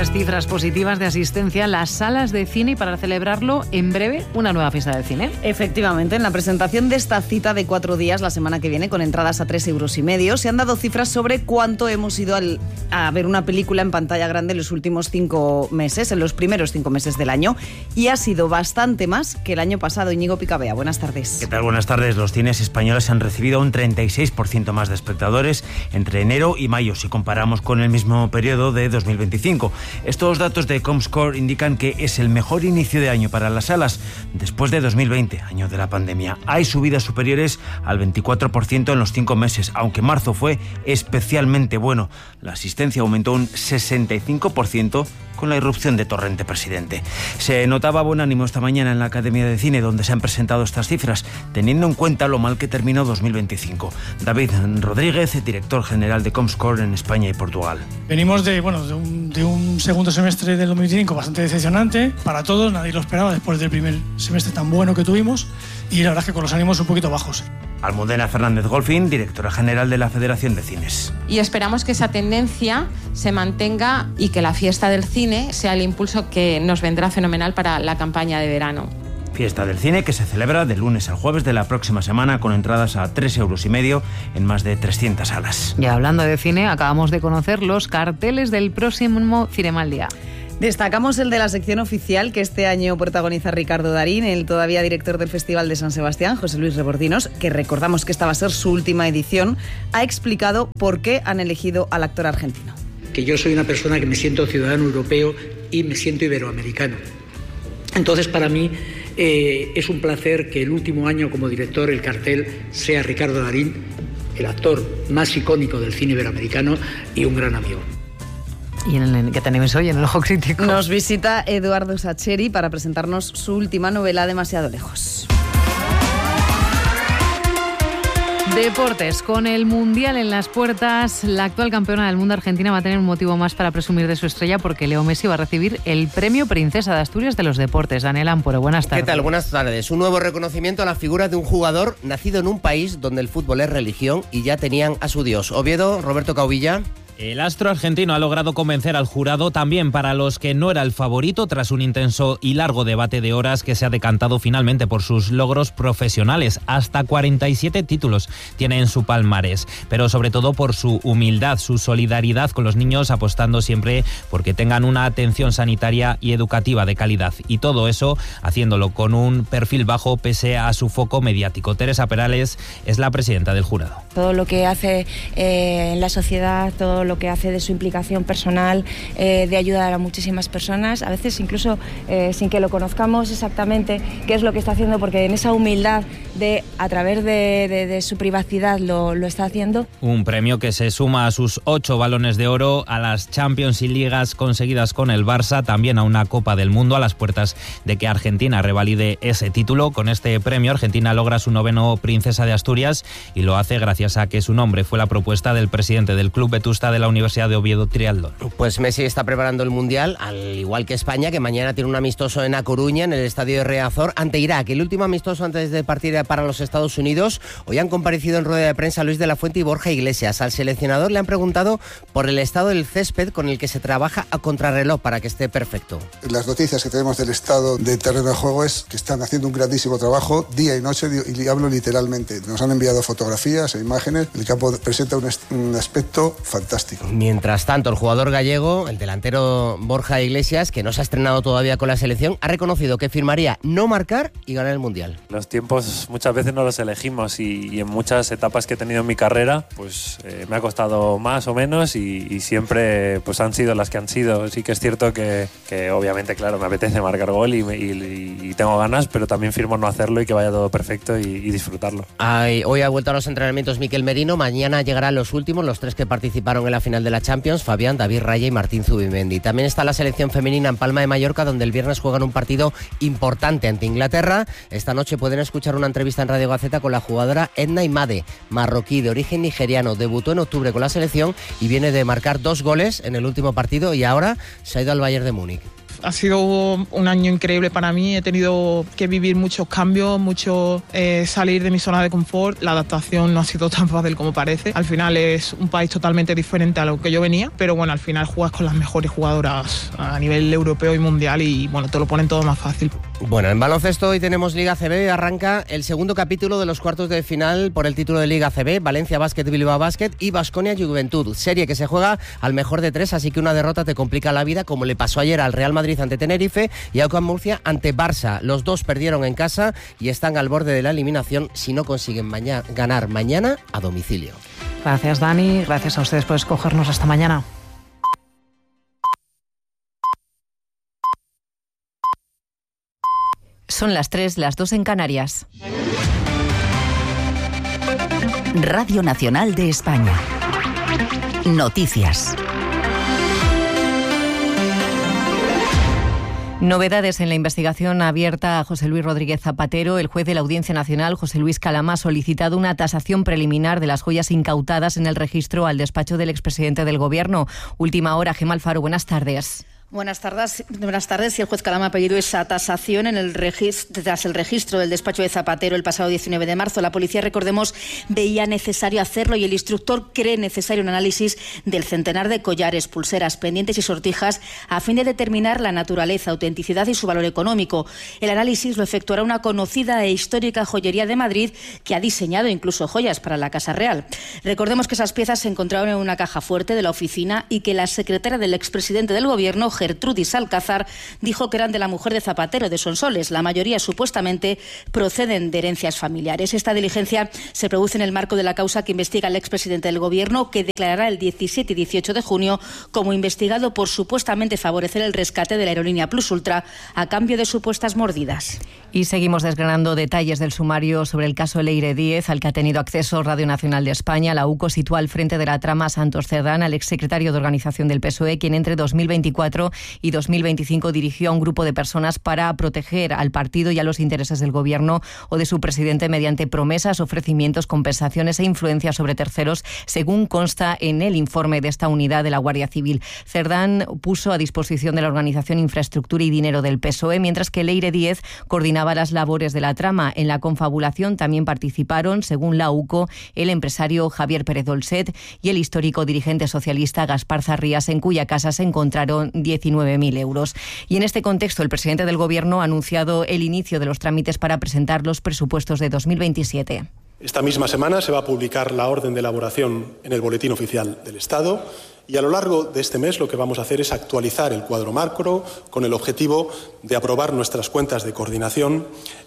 esas cifras positivas de asistencia, las salas de cine y para celebrarlo en breve una nueva fiesta del cine. Efectivamente, en la presentación de esta cita de 4 días la semana que viene con entradas a 3,5 € se han dado cifras sobre cuánto hemos ido a ver una película en pantalla grande en los últimos 5 meses, en los primeros 5 meses del año, y ha sido bastante más que el año pasado. Íñigo Picabea, buenas tardes. ¿Qué tal? Buenas tardes. Los cines españoles han recibido un 36% más de espectadores entre enero y mayo, si comparamos con el mismo periodo de 2025. Estos datos de Comscore indican que es el mejor inicio de año para las salas después de 2020, año de la pandemia. Hay subidas superiores al 24% en los 5 meses, aunque marzo fue especialmente bueno. La asistencia aumentó un 65% con la irrupción de Torrente Presidente. Se notaba buen ánimo esta mañana en la Academia de Cine, donde se han presentado estas cifras, teniendo en cuenta lo mal que terminó 2025. David Rodríguez, director general de Comscore en España y Portugal. Venimos de un segundo semestre del 2025 bastante decepcionante para todos, nadie lo esperaba después del primer semestre tan bueno que tuvimos, y la verdad es que con los ánimos un poquito bajos. Almudena Fernández Golfín, directora general de la Federación de Cines. Y esperamos que esa tendencia se mantenga y que la fiesta del cine sea el impulso que nos vendrá fenomenal para la campaña de verano. Fiesta del cine que se celebra de lunes al jueves de la próxima semana con entradas a 3,5 € en más de 300 salas. Y hablando de cine, acabamos de conocer los carteles del próximo Cinema al Día. Destacamos el de la sección oficial, que este año protagoniza Ricardo Darín, el todavía director del Festival de San Sebastián, José Luis Rebordinos, que recordamos que esta va a ser su última edición, ha explicado por qué han elegido al actor argentino. Que yo soy una persona que me siento ciudadano europeo y me siento iberoamericano. Entonces, para mí es un placer que el último año como director el cartel sea Ricardo Darín, el actor más icónico del cine iberoamericano y un gran amigo. ¿Y qué tenemos hoy en el Ojo Crítico? Nos visita Eduardo Sacheri para presentarnos su última novela, Demasiado lejos. Deportes. Con el Mundial en las puertas, la actual campeona del mundo, Argentina, va a tener un motivo más para presumir de su estrella, porque Leo Messi va a recibir el premio Princesa de Asturias de los Deportes. Daniel Amporo, buenas tardes. ¿Qué tal? Buenas tardes. Un nuevo reconocimiento a la figura de un jugador nacido en un país donde el fútbol es religión y ya tenían a su dios. Oviedo, Roberto Cauvilla. El astro argentino ha logrado convencer al jurado, también para los que no era el favorito, tras un intenso y largo debate de horas que se ha decantado finalmente por sus logros profesionales. Hasta 47 títulos tiene en su palmarés, pero sobre todo por su humildad, su solidaridad con los niños, apostando siempre porque tengan una atención sanitaria y educativa de calidad. Y todo eso haciéndolo con un perfil bajo pese a su foco mediático. Teresa Perales es la presidenta del jurado. Todo lo que hace en la sociedad, todo lo que hace de su implicación personal, de ayudar a muchísimas personas, a veces incluso sin que lo conozcamos exactamente qué es lo que está haciendo, porque en esa humildad de a través de su privacidad lo está haciendo. Un premio que se suma a sus 8 balones de oro, a las Champions y Ligas conseguidas con el Barça, también a una Copa del Mundo, a las puertas de que Argentina revalide ese título. Con este premio Argentina logra su 9º Princesa de Asturias y lo hace gracias a que su nombre fue la propuesta del presidente del Club Vetusta de la Universidad de Oviedo, Trialdón. Pues Messi está preparando el Mundial, al igual que España, que mañana tiene un amistoso en A Coruña, en el estadio de Riazor, ante Irak. El último amistoso antes de partir para los Estados Unidos. Hoy han comparecido en rueda de prensa Luis de la Fuente y Borja Iglesias. Al seleccionador le han preguntado por el estado del césped con el que se trabaja a contrarreloj para que esté perfecto. Las noticias que tenemos del estado de terreno de juego es que están haciendo un grandísimo trabajo día y noche, y hablo literalmente. Nos han enviado fotografías e imágenes. El campo presenta un aspecto fantástico. Mientras tanto, el jugador gallego, el delantero Borja Iglesias, que no se ha estrenado todavía con la selección, ha reconocido que firmaría no marcar y ganar el Mundial. Los tiempos muchas veces no los elegimos y en muchas etapas que he tenido en mi carrera pues me ha costado más o menos y siempre pues han sido las que han sido. Sí que es cierto que obviamente, claro, me apetece marcar gol y tengo ganas, pero también firmo no hacerlo y que vaya todo perfecto y disfrutarlo. Hoy ha vuelto a los entrenamientos Miquel Merino. Mañana llegarán los últimos, los 3 que participaron en la final de la Champions: Fabián, David Raya y Martín Zubimendi. También está la selección femenina en Palma de Mallorca, donde el viernes juegan un partido importante ante Inglaterra. Esta noche pueden escuchar una entrevista en Radio Gaceta con la jugadora Edna Imade, marroquí de origen nigeriano. Debutó en octubre con la selección y viene de marcar 2 goles en el último partido y ahora se ha ido al Bayern de Múnich. Ha sido un año increíble para mí, he tenido que vivir muchos cambios, mucho salir de mi zona de confort. La adaptación no ha sido tan fácil como parece. Al final es un país totalmente diferente a lo que yo venía, pero bueno, al final juegas con las mejores jugadoras a nivel europeo y mundial y bueno, te lo ponen todo más fácil. Bueno, en baloncesto hoy tenemos Liga CB, arranca el segundo capítulo de los cuartos de final por el título de Liga CB, Valencia Basket, Bilbao Basket y Baskonia Juventud, serie que se juega al mejor de 3, así que una derrota te complica la vida, como le pasó ayer al Real Madrid ante Tenerife y a UCAM Murcia ante Barça. Los dos perdieron en casa y están al borde de la eliminación si no consiguen ganar mañana a domicilio. Gracias, Dani, gracias a ustedes por escogernos. Hasta mañana. Son las 3, las 2 en Canarias. Radio Nacional de España. Noticias. Novedades en la investigación abierta a José Luis Rodríguez Zapatero. El juez de la Audiencia Nacional, José Luis Calama, ha solicitado una tasación preliminar de las joyas incautadas en el registro al despacho del expresidente del Gobierno. Última hora, Gemma Alfaro, buenas tardes. Buenas tardes. El juez Calama ha pedido esa tasación tras el registro del despacho de Zapatero el pasado 19 de marzo. La policía, recordemos, veía necesario hacerlo y el instructor cree necesario un análisis del centenar de collares, pulseras, pendientes y sortijas a fin de determinar la naturaleza, autenticidad y su valor económico. El análisis lo efectuará una conocida e histórica joyería de Madrid que ha diseñado incluso joyas para la Casa Real. Recordemos que esas piezas se encontraron en una caja fuerte de la oficina y que la secretaria del expresidente del Gobierno, Gertrudis Alcázar, dijo que eran de la mujer de Zapatero, de Sonsoles. La mayoría supuestamente proceden de herencias familiares. Esta diligencia se produce en el marco de la causa que investiga el expresidente del Gobierno, que declarará el 17 y 18 de junio como investigado por supuestamente favorecer el rescate de la aerolínea Plus Ultra a cambio de supuestas mordidas. Y seguimos desgranando detalles del sumario sobre el caso Leire Díez, al que ha tenido acceso Radio Nacional de España. La UCO sitúa al frente de la trama Santos Cerdán al exsecretario de Organización del PSOE, quien entre 2024 y 2025 dirigió a un grupo de personas para proteger al partido y a los intereses del Gobierno o de su presidente mediante promesas, ofrecimientos, compensaciones e influencias sobre terceros, según consta en el informe de esta unidad de la Guardia Civil. Cerdán puso a disposición de la organización infraestructura y dinero del PSOE, mientras que Leire Díez coordinaba las labores de la trama. En la confabulación también participaron, según la UCO, el empresario Javier Pérez Dolcet y el histórico dirigente socialista Gaspar Zarrías, en cuya casa se encontraron 19.000 euros. Y en este contexto, el presidente del Gobierno ha anunciado el inicio de los trámites para presentar los presupuestos de 2027. Esta misma semana se va a publicar la orden de elaboración en el Boletín Oficial del Estado y a lo largo de este mes lo que vamos a hacer es actualizar el cuadro macro con el objetivo de aprobar nuestras cuentas de coordinación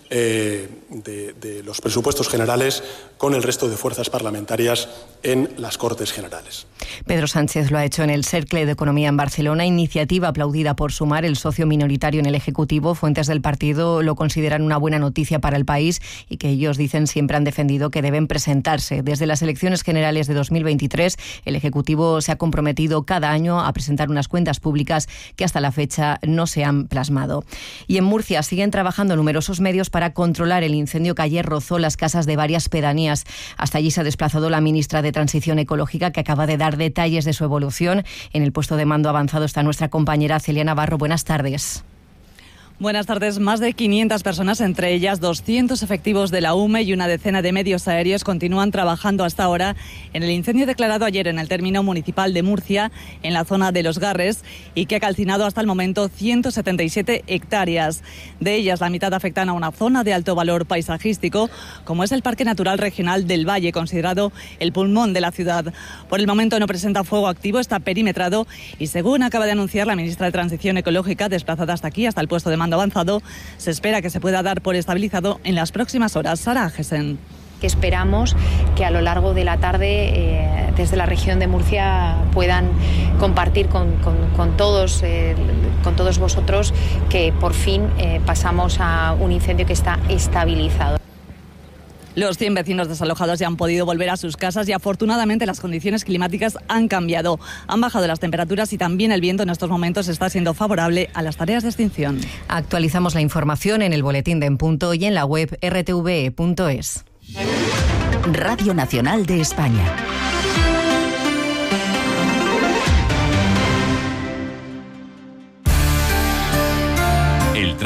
de los presupuestos generales con el resto de fuerzas parlamentarias en las Cortes Generales. Pedro Sánchez lo ha hecho en el Cercle de Economía en Barcelona, iniciativa aplaudida por Sumar, el socio minoritario en el Ejecutivo. Fuentes del partido lo consideran una buena noticia para el país y que ellos dicen siempre han defendido que deben presentarse. Desde las elecciones generales de 2023, el Ejecutivo se ha comprometido cada año a presentar unas cuentas públicas que hasta la fecha no se han plasmado. Y en Murcia siguen trabajando numerosos medios para controlar el incendio que ayer rozó las casas de varias pedanías. Hasta allí se ha desplazado la ministra de Transición Ecológica, que acaba de dar detalles de su evolución. En el puesto de mando avanzado está nuestra compañera Celia Navarro. Buenas tardes. Buenas tardes. Más de 500 personas, entre ellas 200 efectivos de la UME y una decena de medios aéreos, continúan trabajando hasta ahora en el incendio declarado ayer en el término municipal de Murcia, en la zona de Los Garres, y que ha calcinado hasta el momento 177 hectáreas. De ellas, la mitad afectan a una zona de alto valor paisajístico, como es el Parque Natural Regional del Valle, considerado el pulmón de la ciudad. Por el momento no presenta fuego activo, está perimetrado y, según acaba de anunciar la ministra de Transición Ecológica, desplazada hasta aquí, hasta el puesto de mando avanzado, se espera que se pueda dar por estabilizado en las próximas horas. Sara Gesen. Que esperamos que a lo largo de la tarde desde la región de Murcia puedan compartir con todos vosotros que por fin pasamos a un incendio que está estabilizado. Los 100 vecinos desalojados ya han podido volver a sus casas y afortunadamente las condiciones climáticas han cambiado. Han bajado las temperaturas y también el viento en estos momentos está siendo favorable a las tareas de extinción. Actualizamos la información en el boletín de En Punto y en la web rtve.es. Radio Nacional de España.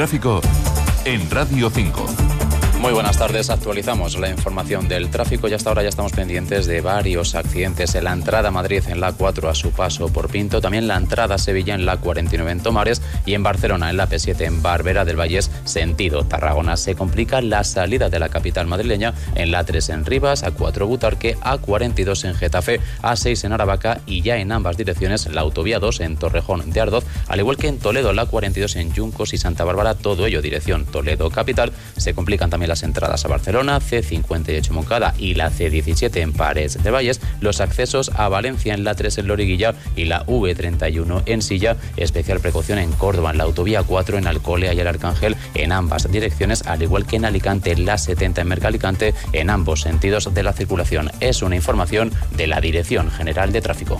tráfico en Radio 5. Muy buenas tardes, actualizamos la información del tráfico y hasta ahora ya estamos pendientes de varios accidentes en la entrada a Madrid en la A4 a su paso por Pinto, también la entrada a Sevilla en la A49 en Tomares y en Barcelona en la P7 en Barberá del Vallés, sentido Tarragona. Se complica la salida de la capital madrileña en la A3 en Rivas, A4 Butarque, A42 en Getafe, A6 en Aravaca y ya en ambas direcciones la autovía 2 en Torrejón de Ardoz, al igual que en Toledo la A42 en Yuncos y Santa Bárbara, todo ello dirección Toledo capital. Se complican también las entradas a Barcelona, C58 Moncada y la C17 en Pares de Valles, los accesos a Valencia en la 3 en Loriguilla y la V31 en Silla, especial precaución en Córdoba en la autovía 4 en Alcolea y el Arcángel en ambas direcciones, al igual que en Alicante la 70 en Mercalicante en ambos sentidos de la circulación. Es una información de la Dirección General de Tráfico.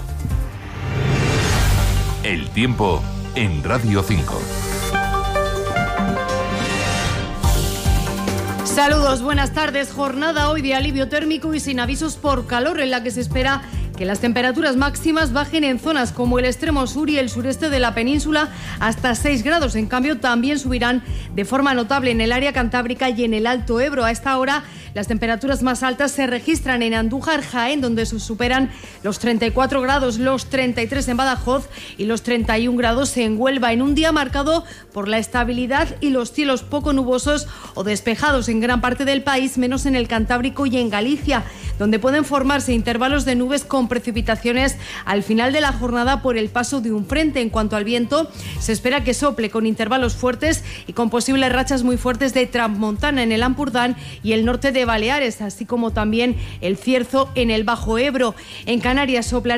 El tiempo en Radio 5. Saludos, buenas tardes. Jornada hoy de alivio térmico y sin avisos por calor, en la que se espera que las temperaturas máximas bajen en zonas como el extremo sur y el sureste de la península hasta 6 grados. En cambio, también subirán de forma notable en el área cantábrica y en el Alto Ebro. A esta hora, las temperaturas más altas se registran en Andújar, Jaén, donde se superan los 34 grados, los 33 en Badajoz y los 31 grados en Huelva, en un día marcado por la estabilidad y los cielos poco nubosos o despejados en gran parte del país, menos en el Cantábrico y en Galicia, donde pueden formarse intervalos de nubes con precipitaciones al final de la jornada por el paso de un frente. En cuanto al viento, se espera que sople con intervalos fuertes y con posibles rachas muy fuertes de tramontana en el Ampurdán y el norte de Baleares, así como también el Cierzo en el Bajo Ebro. En Canarias soplará